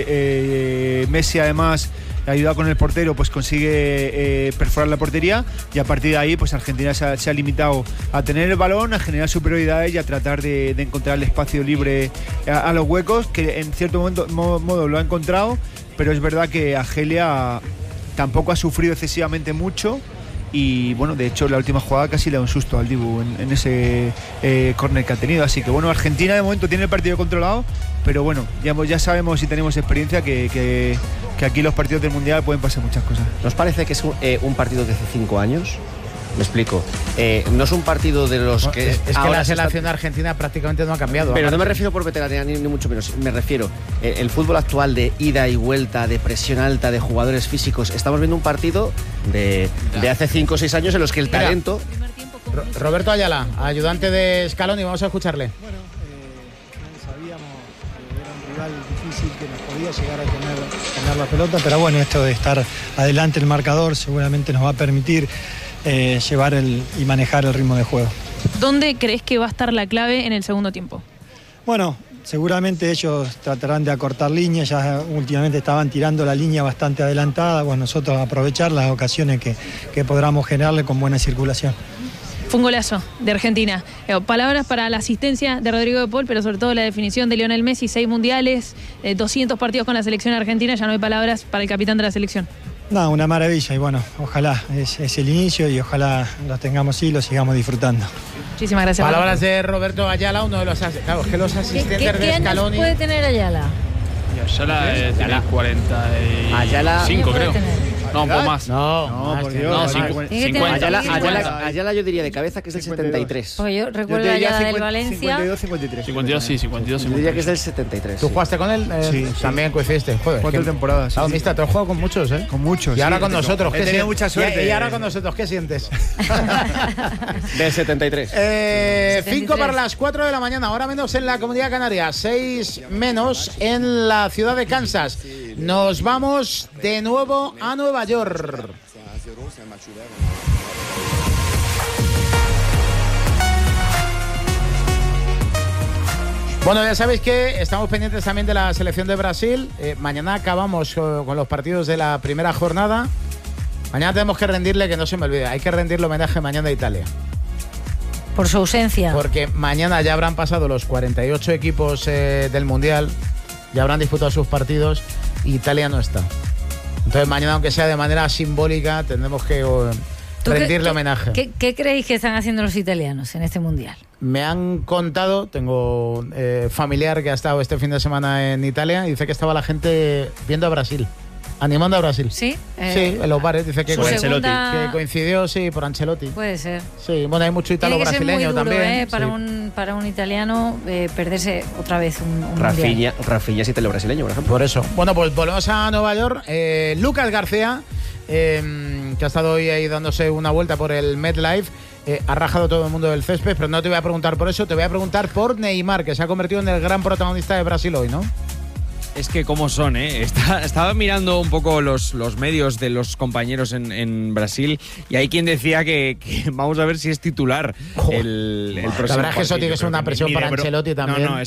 que Messi, además ayudado con el portero, pues consigue perforar la portería, y a partir de ahí pues Argentina se ha limitado a tener el balón, a generar superioridades y a tratar de encontrar el espacio libre a los huecos, que en cierto modo lo ha encontrado, pero es verdad que Argelia tampoco ha sufrido excesivamente mucho. Y bueno, de hecho la última jugada casi le da un susto al Dibu en ese córner que ha tenido. Así que bueno, Argentina de momento tiene el partido controlado, pero bueno, ya sabemos y tenemos experiencia que aquí los partidos del Mundial pueden pasar muchas cosas. ¿Nos parece que es un partido de hace 5 años? Me explico. No es un partido de los que... Es que la selección de Argentina prácticamente no ha cambiado. Pero no me refiero por veteranía ni mucho menos. Me refiero el fútbol actual de ida y vuelta, de presión alta, de jugadores físicos. Estamos viendo un partido de hace 5 o 6 años en los que el talento... Roberto Ayala, ayudante de Scaloni, vamos a escucharle. Bueno, sabíamos que era un rival difícil, que nos podía llegar a tener la pelota, pero bueno, esto de estar adelante el marcador seguramente nos va a permitir llevar y manejar el ritmo de juego. ¿Dónde crees que va a estar la clave en el segundo tiempo? Bueno, seguramente ellos tratarán de acortar líneas, ya últimamente estaban tirando la línea bastante adelantada, bueno, nosotros aprovechar las ocasiones que podamos generarle con buena circulación. Fue un golazo de Argentina. Palabras para la asistencia de Rodrigo de Paul, pero sobre todo la definición de Lionel Messi, 6 mundiales, 200 partidos con la selección argentina, ya no hay palabras para el capitán de la selección. No, una maravilla, y bueno, ojalá es el inicio y ojalá los tengamos y los sigamos disfrutando. Muchísimas gracias. Palabras de Roberto Ayala, uno de los... Claro, es que los asistentes de Scaloni... ¿Qué años puede tener Ayala? Ayala tiene 45, Ayala, creo. No, un poco más. No, por Dios. 50. Ayala yo diría de cabeza que es del 73. Pues yo recuerdo Ayala del Valencia. 52-53. 52, sí, 52. Yo diría que es del 73. ¿Tú jugaste con él? Sí. También coincidiste. Joder, 4 temporadas. Claro, Mista, tú has jugado con muchos, ¿eh? Con muchos. Y ahora sí, con nosotros. He tenido mucha suerte. Y ahora con nosotros, ¿qué sientes? Del 73. 5 para las 4 de la mañana, ahora menos en la Comunidad Canaria, 6 menos en la ciudad de Kansas. Nos vamos de nuevo a Nueva York. Bueno, ya sabéis que estamos pendientes también de la selección de Brasil. Mañana acabamos con los partidos de la primera jornada. Mañana tenemos que rendirle, que no se me olvide, hay que rendirle homenaje mañana a Italia. Por su ausencia. Porque mañana ya habrán pasado los 48 equipos del Mundial, ya habrán disputado sus partidos y Italia no está. Entonces mañana, aunque sea de manera simbólica, tendremos que rendirle homenaje. ¿Qué creéis que están haciendo los italianos en este Mundial? Me han contado, tengo familiar que ha estado este fin de semana en Italia y dice que estaba la gente viendo a Brasil. Animando a Brasil. ¿Sí? Sí, en los bares. Dice que, que coincidió, sí, por Ancelotti. Puede ser. Sí, bueno, hay mucho italo-brasileño también. Para un italiano perderse otra vez un Mundial. Rafinha es italo-brasileño, por ejemplo. Por eso. Bueno, pues volvemos a Nueva York. Lucas García, que ha estado hoy ahí dándose una vuelta por el MetLife, ha rajado todo el mundo del césped, pero no te voy a preguntar por eso, te voy a preguntar por Neymar, que se ha convertido en el gran protagonista de Brasil hoy, ¿no? Es que cómo son, ¿eh? Estaba mirando un poco los medios de los compañeros en Brasil y hay quien decía que vamos a ver si es titular el próximo. La verdad es que eso tiene que ser una presión para Ancelotti también. No,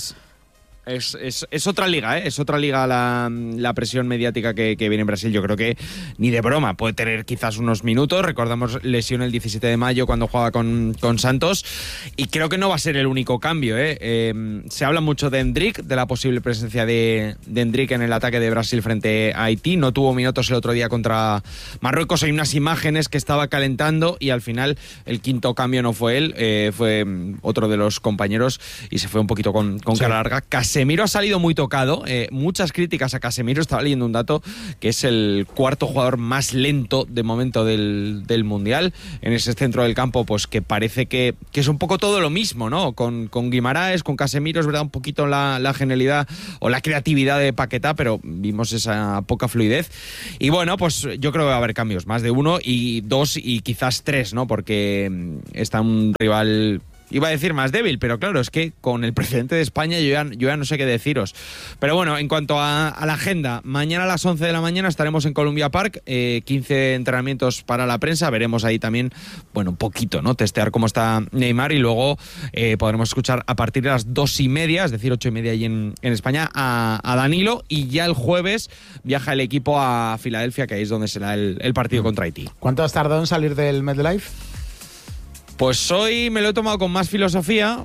es otra liga, ¿eh? Es otra liga la presión mediática que viene en Brasil. Yo creo que ni de broma puede tener quizás unos minutos. Recordamos lesión el 17 de mayo cuando jugaba con Santos y creo que no va a ser el único cambio, ¿eh? Se habla mucho de Endrick, de la posible presencia de Endrick en el ataque de Brasil frente a Haití. No tuvo minutos el otro día contra Marruecos. Hay unas imágenes que estaba calentando y al final el quinto cambio no fue él, fue otro de los compañeros y se fue un poquito con cara larga. Casemiro ha salido muy tocado, muchas críticas a Casemiro. Estaba leyendo un dato que es el cuarto jugador más lento de momento del Mundial en ese centro del campo, pues que parece que es un poco todo lo mismo, ¿no? Con Guimaraes, con Casemiro, es verdad, un poquito la genialidad o la creatividad de Paquetá, pero vimos esa poca fluidez. Y bueno, pues yo creo que va a haber cambios, más de uno y dos y quizás tres, ¿no? Porque está un rival... Iba a decir más débil, pero claro, es que con el precedente de España yo ya no sé qué deciros. Pero bueno, en cuanto a la agenda, mañana a las 11 de la mañana estaremos en Columbia Park, 15 entrenamientos para la prensa, veremos ahí también, bueno, un poquito, ¿no? Testear cómo está Neymar y luego podremos escuchar a partir de las 2:30, es decir, 8:30 allí en España, a Danilo, y ya el jueves viaja el equipo a Filadelfia, que ahí es donde será el partido contra Haití. ¿Cuánto has tardado en salir del MetLife? Pues hoy me lo he tomado con más filosofía.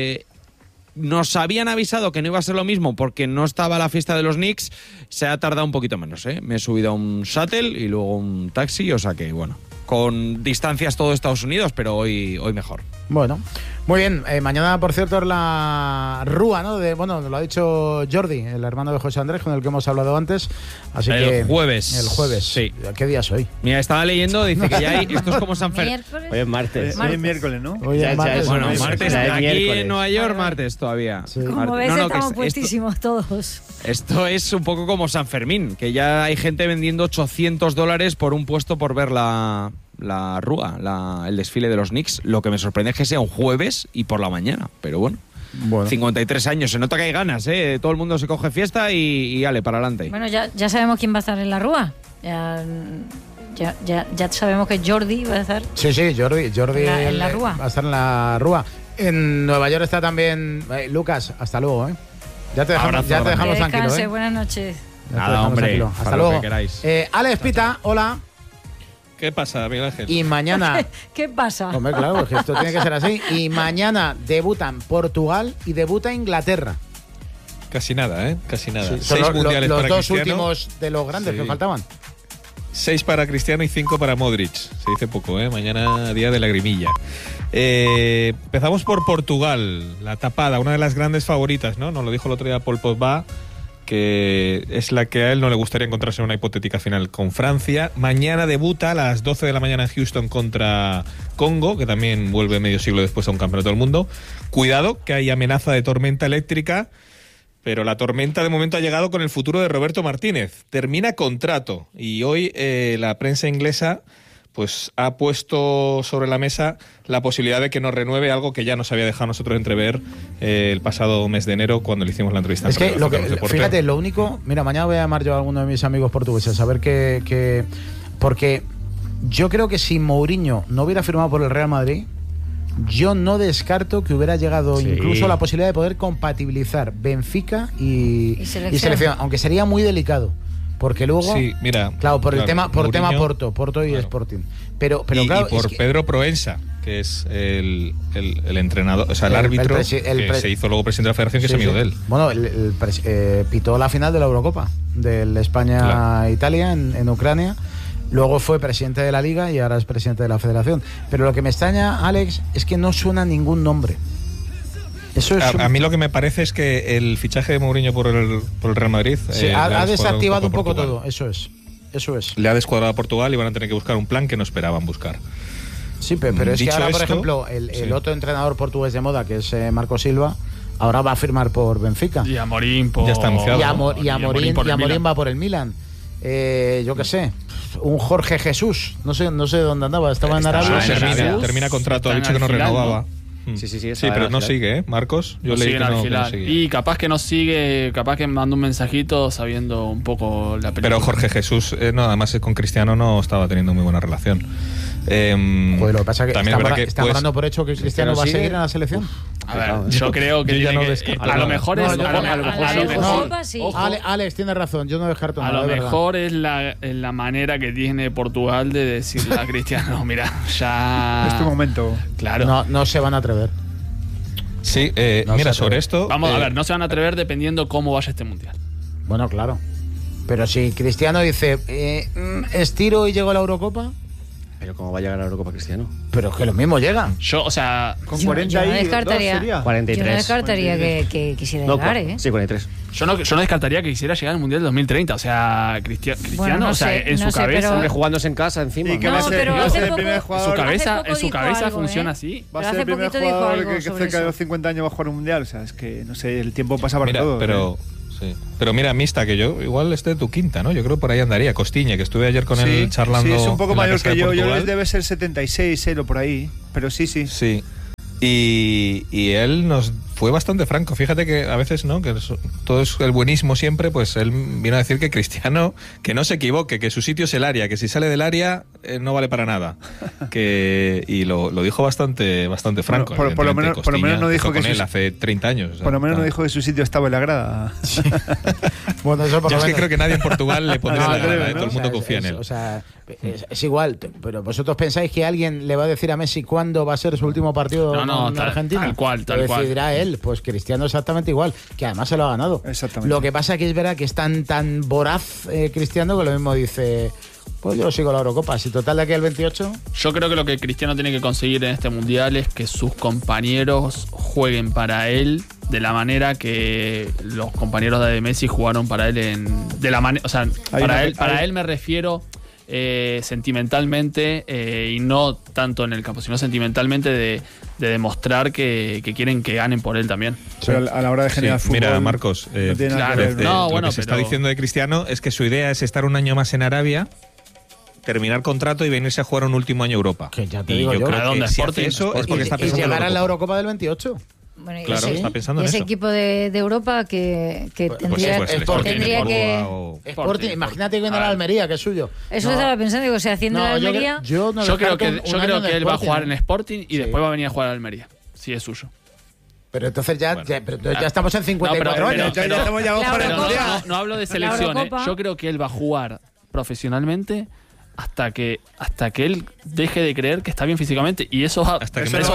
Nos habían avisado que no iba a ser lo mismo porque no estaba la fiesta de los Knicks. Se ha tardado un poquito menos, ¿eh? Me he subido a un shuttle y luego un taxi, o sea que, bueno, con distancias todo Estados Unidos, pero hoy mejor. Bueno, muy bien. Mañana, por cierto, es la Rúa, ¿no? Bueno, lo ha dicho Jordi, el hermano de José Andrés, con el que hemos hablado antes. Así el jueves. El jueves. Sí. ¿Qué día es hoy? Mira, estaba leyendo, dice que ya hay... Esto es como San Fermín. Hoy es martes. Hoy es miércoles, ¿no? Hoy es martes. Bueno, martes. Aquí miércoles. en Nueva York, martes todavía. Sí. Como ves, estamos puestísimos todos. Esto es un poco como San Fermín, que ya hay gente vendiendo $800 por un puesto por ver la Rúa, el desfile de los Knicks. Lo que me sorprende es que sea un jueves y por la mañana, pero bueno. 53 años, se nota que hay ganas, ¿eh? Todo el mundo se coge fiesta y ale, para adelante. Bueno, ya sabemos quién va a estar en la Rúa. Ya sabemos que Jordi va a estar. Sí, Jordi en la Rúa. Va a estar en la Rúa. En Nueva York está también Lucas, hasta luego, ¿eh? Ya te dejamos tranquilo, ¿eh? Buenas noches. Nada, hombre, hasta luego. Que Alex Pita, hola. ¿Qué pasa, Miguel Ángel? Y mañana... ¿Qué pasa? Hombre, claro, porque esto tiene que ser así. Y mañana debutan Portugal y debuta Inglaterra. Casi nada, ¿eh? Casi nada. Sí, 6 mundiales los para dos Cristiano. últimos de los grandes que faltaban. 6 para Cristiano y 5 para Modric. Se dice poco, ¿eh? Mañana día de lagrimilla. Empezamos por Portugal. La tapada, una de las grandes favoritas, ¿no? Nos lo dijo el otro día Paul Pogba, que es la que a él no le gustaría encontrarse en una hipotética final con Francia. Mañana debuta a las 12 de la mañana en Houston contra Congo, que también vuelve medio siglo después a un campeonato del mundo. Cuidado, que hay amenaza de tormenta eléctrica, pero la tormenta de momento ha llegado con el futuro de Roberto Martínez. Termina contrato y hoy la prensa inglesa pues ha puesto sobre la mesa la posibilidad de que nos renueve, algo que ya nos había dejado nosotros entrever el pasado mes de enero cuando le hicimos la entrevista. Es que, fíjate, lo único... Mira, mañana voy a llamar yo a alguno de mis amigos portugueses a ver qué... Porque yo creo que si Mourinho no hubiera firmado por el Real Madrid, yo no descarto que hubiera llegado incluso la posibilidad de poder compatibilizar Benfica y selección, aunque sería muy delicado. Porque luego, sí, mira, claro, por tema Mourinho, Porto y claro. Sporting. Pero y claro, por Pedro Proensa, que es el entrenador, o sea, el árbitro que se hizo luego presidente de la federación, que es amigo de él. Bueno, pitó la final de la Eurocopa, del España-Italia en Ucrania. Luego fue presidente de la Liga y ahora es presidente de la federación. Pero lo que me extraña, Alex, es que no suena ningún nombre. Eso es a mí lo que me parece es que el fichaje de Mourinho por el Real Madrid ha desactivado un poco todo. Eso es. Le ha descuadrado a Portugal y van a tener que buscar un plan que no esperaban buscar. Sí, pero es que ahora, por ejemplo, el otro entrenador portugués de moda, que es Marco Silva, ahora va a firmar por Benfica. Y Amorim ya está anunciado. Y Amorim va por el Milan. Yo qué sé, un Jorge Jesús, no sé dónde andaba, estaba en Arabia. Termina contrato, ha dicho que no renovaba. Sí, pero no sigue, Marcos. Yo leí que no sigue. Y capaz que no sigue, capaz que mandó un mensajito sabiendo un poco la película. Pero Jorge Jesús, además con Cristiano no estaba teniendo muy buena relación. Joder, lo que pasa es que está dando por hecho que Cristiano va a seguir en la selección. A ver, yo creo que a lo mejor es Alex tiene razón, yo no descarto nada. A lo mejor es la manera que tiene Portugal de decirle a Cristiano, mira, ya este momento. Claro. No se van a atrever. Sí, mira, sobre esto. Vamos a ver, no se van a atrever dependiendo cómo vaya este mundial. Bueno, claro. Pero si Cristiano dice, estiro y llego a la Eurocopa. Pero ¿cómo va a llegar a la Eurocopa Cristiano? Pero es que lo mismo llega. Con 40 yo no descartaría, 43. Yo no descartaría que quisiera llegar, ¿eh? Sí, 43. Yo no descartaría que quisiera llegar al Mundial 2030. O sea, Cristiano, bueno, en su cabeza. Pero jugándose en casa encima. Y que va a ser el primer jugador. En su cabeza funciona así. Va a ser el primer jugador que cerca de los 50 años va a jugar un Mundial. O sea, es que, no sé, el tiempo pasa para todo. Pero... Sí. Pero mira, Mista, que yo igual de tu quinta, ¿no? Yo creo por ahí andaría. Costiñe, que estuve ayer con él charlando. Sí, es un poco mayor que yo. Yo debe ser 76, o por ahí. Pero sí. Sí. Y él nos fue bastante franco. Fíjate que a veces, ¿no? Que todo es el buenismo siempre. Pues él vino a decir que Cristiano, que no se equivoque, que su sitio es el área, que si sale del área no vale para nada. Y lo dijo bastante franco. Por lo menos no dijo que con él hace 30 años. Por lo menos no dijo que su sitio estaba en la grada. Sí. Bueno, eso yo es que creo que nadie en Portugal le pondría la grada, todo el mundo confía en él. O sea, es igual, pero vosotros pensáis que alguien le va a decir a Messi cuándo va a ser su último partido en Argentina. Tal cual. Lo decidirá él. Pues Cristiano exactamente igual, que además se lo ha ganado. Exactamente. Lo que pasa es que es verdad que es tan voraz Cristiano que lo mismo dice, pues yo sigo la Eurocopa. Si total de aquí al 28... Yo creo que lo que Cristiano tiene que conseguir en este Mundial es que sus compañeros jueguen para él de la manera que los compañeros de Messi jugaron para él para él me refiero sentimentalmente y no tanto en el campo, sino sentimentalmente de demostrar que quieren que ganen por él también. Pero a la hora de generar fútbol... Mira, Marcos, lo que se está diciendo de Cristiano es que su idea es estar un año más en Arabia, terminar contrato y venirse a jugar un último año a Europa. Que ya te digo yo. Creo que si hace eso es porque está pensando y llegar a la Eurocopa del 28. Bueno, claro, está pensando en ese eso. equipo de Europa que tendría que... Sporting, imagínate que viene a la Almería, que es suyo. Eso estaba pensando, digo, si haciendo la Almería... Yo creo que él va a jugar en Sporting y después va a venir a jugar a la Almería, si es suyo. Pero entonces ya estamos en 54 años. No hablo de selecciones. Yo creo que él va a jugar profesionalmente hasta que él deje de creer que está bien físicamente, y eso va a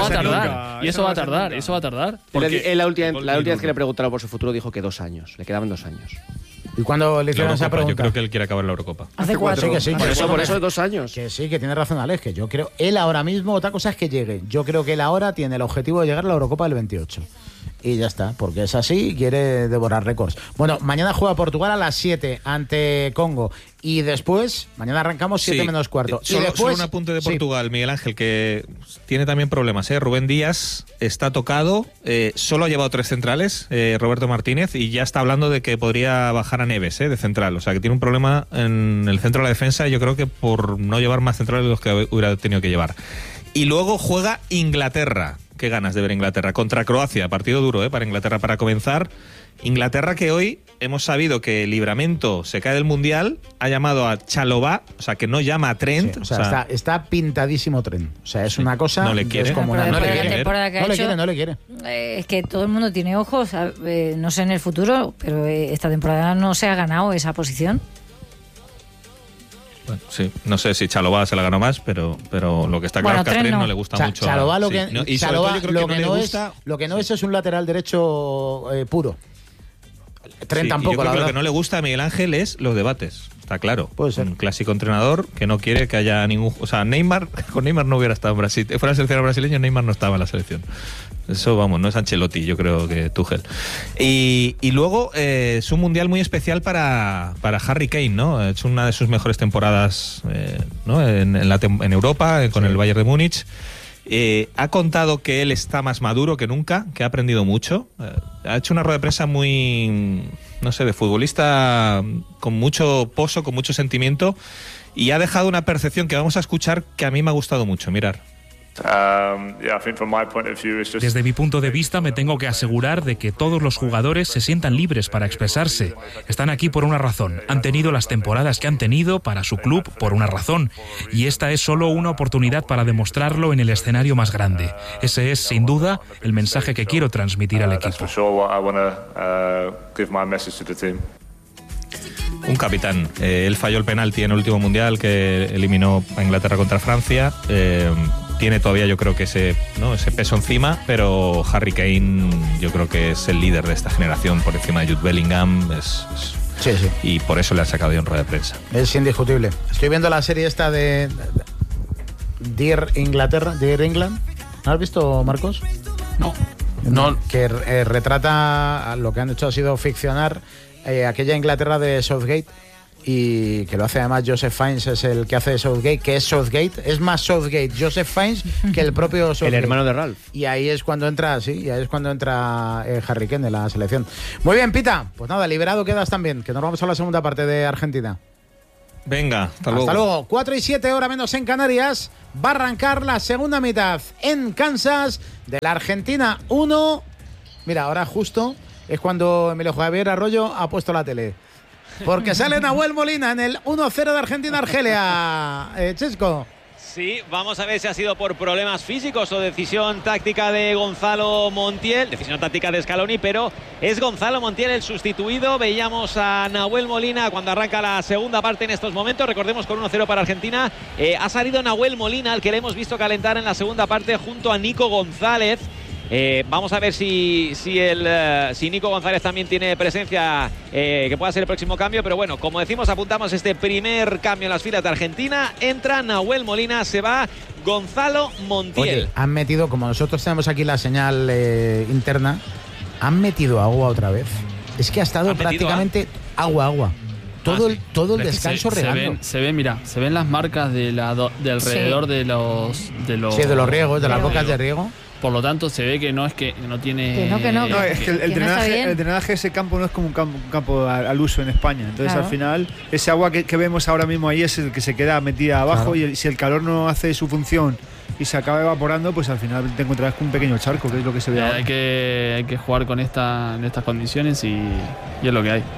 tardar. Porque la última vez que le preguntaron por su futuro dijo que 2 años, le quedaban 2 años. ¿Y cuando le hicieron esa pregunta? Yo creo que él quiere acabar la Eurocopa. Hace 4. Sí, por eso 2 años. Que sí, que tiene razón Alex, que yo creo, él ahora mismo, otra cosa es que llegue. Yo creo que él ahora tiene el objetivo de llegar a la Eurocopa del 28. Y ya está, porque es así y quiere devorar récords. Bueno, mañana juega Portugal a las 7 ante Congo. Y después, mañana arrancamos 7 menos cuarto. Solo un apunte de Portugal, Miguel Ángel, que tiene también problemas. Rubén Díaz está tocado, solo ha llevado 3 centrales, Roberto Martínez, y ya está hablando de que podría bajar a Neves de central. O sea, que tiene un problema en el centro de la defensa, y yo creo que por no llevar más centrales de los que hubiera tenido que llevar. Y luego juega Inglaterra. Qué ganas de ver Inglaterra contra Croacia, partido duro para Inglaterra para comenzar. Inglaterra, que hoy hemos sabido que Livramento se cae del Mundial, ha llamado a Chalobah, o sea, que no llama a Trent. Sí, o sea, está pintadísimo Trent. O sea, es una cosa... No le quiere. No le quiere. Es que todo el mundo tiene ojos, no sé en el futuro, pero esta temporada no se ha ganado esa posición. Bueno, sí, no sé si Chalobah se la ganó más, pero lo que está claro es que a Trent no le gusta mucho. Chalobah lo que no es un lateral derecho puro. Trent tampoco. Yo creo que lo que no le gusta a Miguel Ángel es los debates. Está claro. Puede ser. Un clásico entrenador que no quiere que haya ningún... O sea, con Neymar no hubiera estado en Brasil. Fuera el seleccionador brasileño, Neymar no estaba en la selección. Eso, vamos, no es Ancelotti, yo creo que Tuchel. Y luego es un mundial muy especial para Harry Kane, ¿no? Ha hecho una de sus mejores temporadas ¿no? en Europa, con el Bayern de Múnich. Ha contado que él está más maduro que nunca, que ha aprendido mucho. Ha hecho una rueda de prensa muy, no sé, de futbolista con mucho pozo, con mucho sentimiento, y ha dejado una percepción que vamos a escuchar que a mí me ha gustado mucho. Mirar. Desde mi punto de vista, me tengo que asegurar de que todos los jugadores se sientan libres para expresarse. Están aquí por una razón. Han tenido las temporadas que han tenido para su club por una razón. Y esta es solo una oportunidad para demostrarlo en el escenario más grande. Ese es, sin duda, el mensaje que quiero transmitir al equipo. Un capitán. Él falló el penalti en el último mundial que eliminó a Inglaterra contra Francia. Tiene todavía, yo creo que ese peso encima, pero Harry Kane yo creo que es el líder de esta generación por encima de Jude Bellingham. Sí. Y por eso le han sacado de rueda de prensa. Es indiscutible. Estoy viendo la serie esta de Dear England. ¿No has visto, Marcos? No. Que retrata, lo que han hecho ha sido ficcionar aquella Inglaterra de Southgate, y que lo hace además Joseph Fiennes, es el que hace de Southgate, que es Southgate, es más Southgate Joseph Fiennes que el propio Southgate. El hermano de Ralph. Y ahí es cuando entra, Harry Kane de la selección. Muy bien, Pita, pues nada, liberado quedas también, que nos vamos a la segunda parte de Argentina. Venga, hasta luego. Hasta luego. 4:07, hora menos en Canarias. Va a arrancar la segunda mitad en Kansas de la Argentina 1. Mira, ahora justo es cuando Emilio Javier Arroyo ha puesto la tele. Porque sale Nahuel Molina en el 1-0 de Argentina-Argelia. Chesco. Sí, vamos a ver si ha sido por problemas físicos o decisión táctica de Gonzalo Montiel, decisión táctica de Scaloni, pero es Gonzalo Montiel el sustituido. Veíamos a Nahuel Molina cuando arranca la segunda parte en estos momentos, recordemos con 1-0 para Argentina. Ha salido Nahuel Molina, al que le hemos visto calentar en la segunda parte junto a Nico González. Vamos a ver si Nico González también tiene presencia, que pueda ser el próximo cambio, pero bueno, como decimos, apuntamos este primer cambio en las filas de Argentina. Entra Nahuel Molina, se va Gonzalo Montiel. Oye, han metido, como nosotros tenemos aquí la señal interna, han metido agua otra vez. Es que ha estado prácticamente agua. Todo el descanso regando. Se ven las marcas de alrededor de los sí, de los riegos, de las bocas de riego. Por lo tanto, se ve que no es que no tiene... No, es que el drenaje de ese campo no es como un campo al uso en España. Entonces, al final, ese agua que vemos ahora mismo ahí es el que se queda metida abajo, y si el calor no hace su función y se acaba evaporando, pues al final te encontrarás con un pequeño charco, que es lo que se ve ahora. Hay que jugar en estas condiciones y es lo que hay.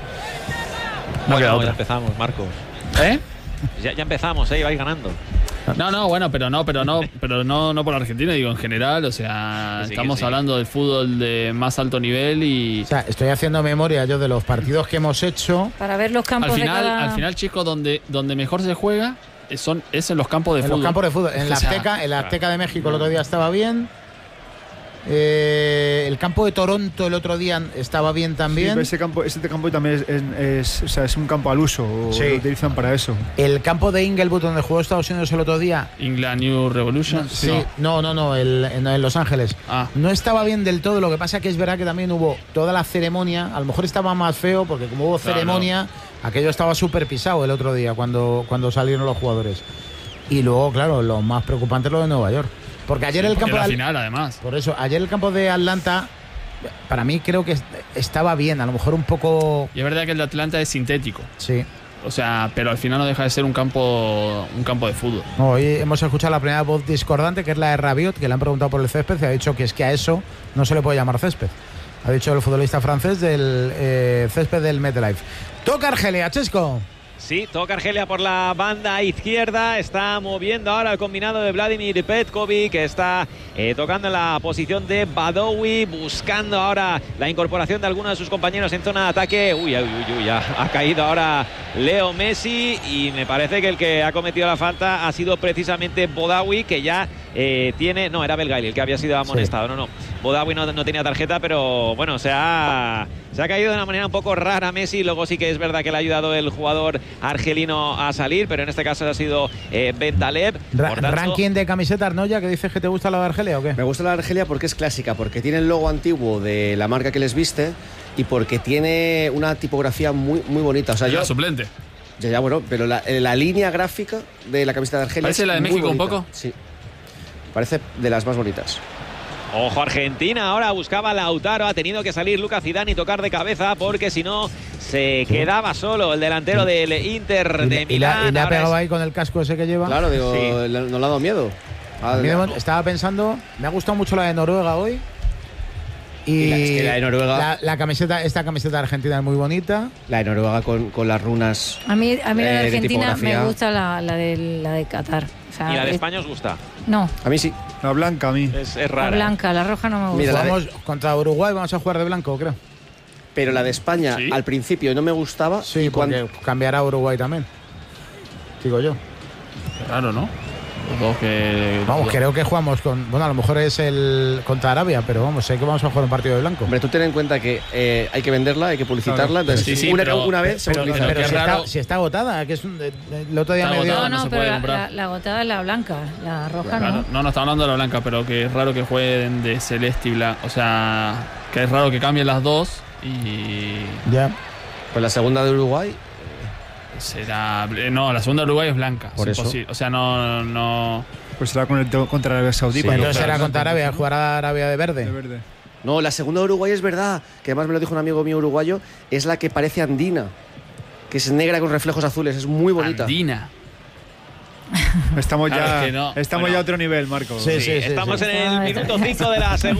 Ya empezamos, Marcos. Ya empezamos, vais ganando. Pero no por Argentina, digo en general, o sea, estamos hablando del fútbol de más alto nivel y... O sea, estoy haciendo memoria yo de los partidos que hemos hecho. Para ver los campos al final, chicos, donde mejor se juega es en los campos de fútbol. En los campos de fútbol. En la Azteca de México el otro día estaba bien. El campo de Toronto el otro día estaba bien también. Sí, pero ese campo también es un campo al uso, lo utilizan para eso. El campo de Inglewood donde jugó Estados Unidos el otro día, England New Revolution. En Los Ángeles. No estaba bien del todo. Lo que pasa que es verdad que también hubo toda la ceremonia. A lo mejor estaba más feo porque como hubo ceremonia, aquello estaba súper pisado el otro día cuando salieron los jugadores. Y luego, claro, lo más preocupante es lo de Nueva York. Porque ayer el campo de final, además. Por eso, ayer el campo de Atlanta, para mí creo que estaba bien, a lo mejor un poco... Y es verdad que el de Atlanta es sintético. Sí. O sea, pero al final no deja de ser un campo de fútbol. Hoy hemos escuchado la primera voz discordante, que es la de Rabiot, que le han preguntado por el césped y ha dicho que es que a eso no se le puede llamar césped. Ha dicho el futbolista francés del césped del MetLife. Toca Argelia, Chesco. Sí, toca Argelia por la banda izquierda. Está moviendo ahora el combinado de Vladimir Petkovic, que está tocando en la posición de Badowi, buscando ahora la incorporación de algunos de sus compañeros en zona de ataque. Ha caído ahora Leo Messi y me parece que el que ha cometido la falta ha sido precisamente Bodawi, que ya tiene... No, era Belgaili el que había sido amonestado. Sí. No. Bodawi no tenía tarjeta, pero bueno, se ha caído de una manera un poco rara Messi. Luego sí que es verdad que le ha ayudado el jugador argelino a salir, pero en este caso ha sido Bentaleb. Ranking de camisetas, ¿no? Ya que dices que te gusta la de Argelia ¿o qué? Me gusta la de Argelia porque es clásica, porque tiene el logo antiguo de la marca que les viste y porque tiene una tipografía muy, muy bonita. O sea, yo suplente. Ya, bueno, pero la línea gráfica de la camiseta de Argelia ¿parece la de México un poco? Sí. Parece de las más bonitas. Ojo Argentina, ahora buscaba Lautaro, ha tenido que salir Lucas Zidane y tocar de cabeza porque si no se quedaba solo el delantero del Inter de Milán. ¿Y le ha pegado ahí con el casco ese que lleva? Claro, digo, no le ha dado miedo. Estaba pensando, me ha gustado mucho la de Noruega hoy. Y es que la de Noruega, esta camiseta argentina es muy bonita. La de Noruega con las runas. A mí la de Argentina me gusta la de Qatar. O sea, ¿Y la de España os gusta? No. A mí sí. La blanca a mí. Es rara. La blanca, la roja no me gusta. Mira, Vamos contra Uruguay, vamos a jugar de blanco, creo. Pero la de España ¿Sí? al principio no me gustaba. Sí, porque cambiará a Uruguay también. Digo yo. Qué raro, ¿no? Los dos que. Vamos, creo que jugamos con. Bueno, a lo mejor es el contra Arabia, pero vamos, sé que vamos a jugar un partido de blanco. Hombre, tú ten en cuenta que hay que venderla, hay que publicitarla. Claro. Entonces, Sí, una vez se utiliza. Pero si está agotada, que es el otro día me dio. No, pero la agotada es la blanca, la roja claro, no está hablando de la blanca, pero que es raro que jueguen de celeste y blanca. O sea, que es raro que cambien las dos y. Ya. Pues la segunda de Uruguay. Será. No, la segunda de Uruguay es blanca. Por es eso. imposible. O sea, no. Pues será contra Arabia Saudí. Sí, entonces será contra Arabia, jugar a Arabia de verde. No, la segunda de Uruguay es verdad, que además me lo dijo un amigo mío uruguayo, es la que parece andina, que es negra con reflejos azules, es muy bonita. Andina. Estamos Claro, ya, es que no. estamos Bueno. ya a otro nivel, Marco. Sí, Estamos en el minuto 5 de la segunda.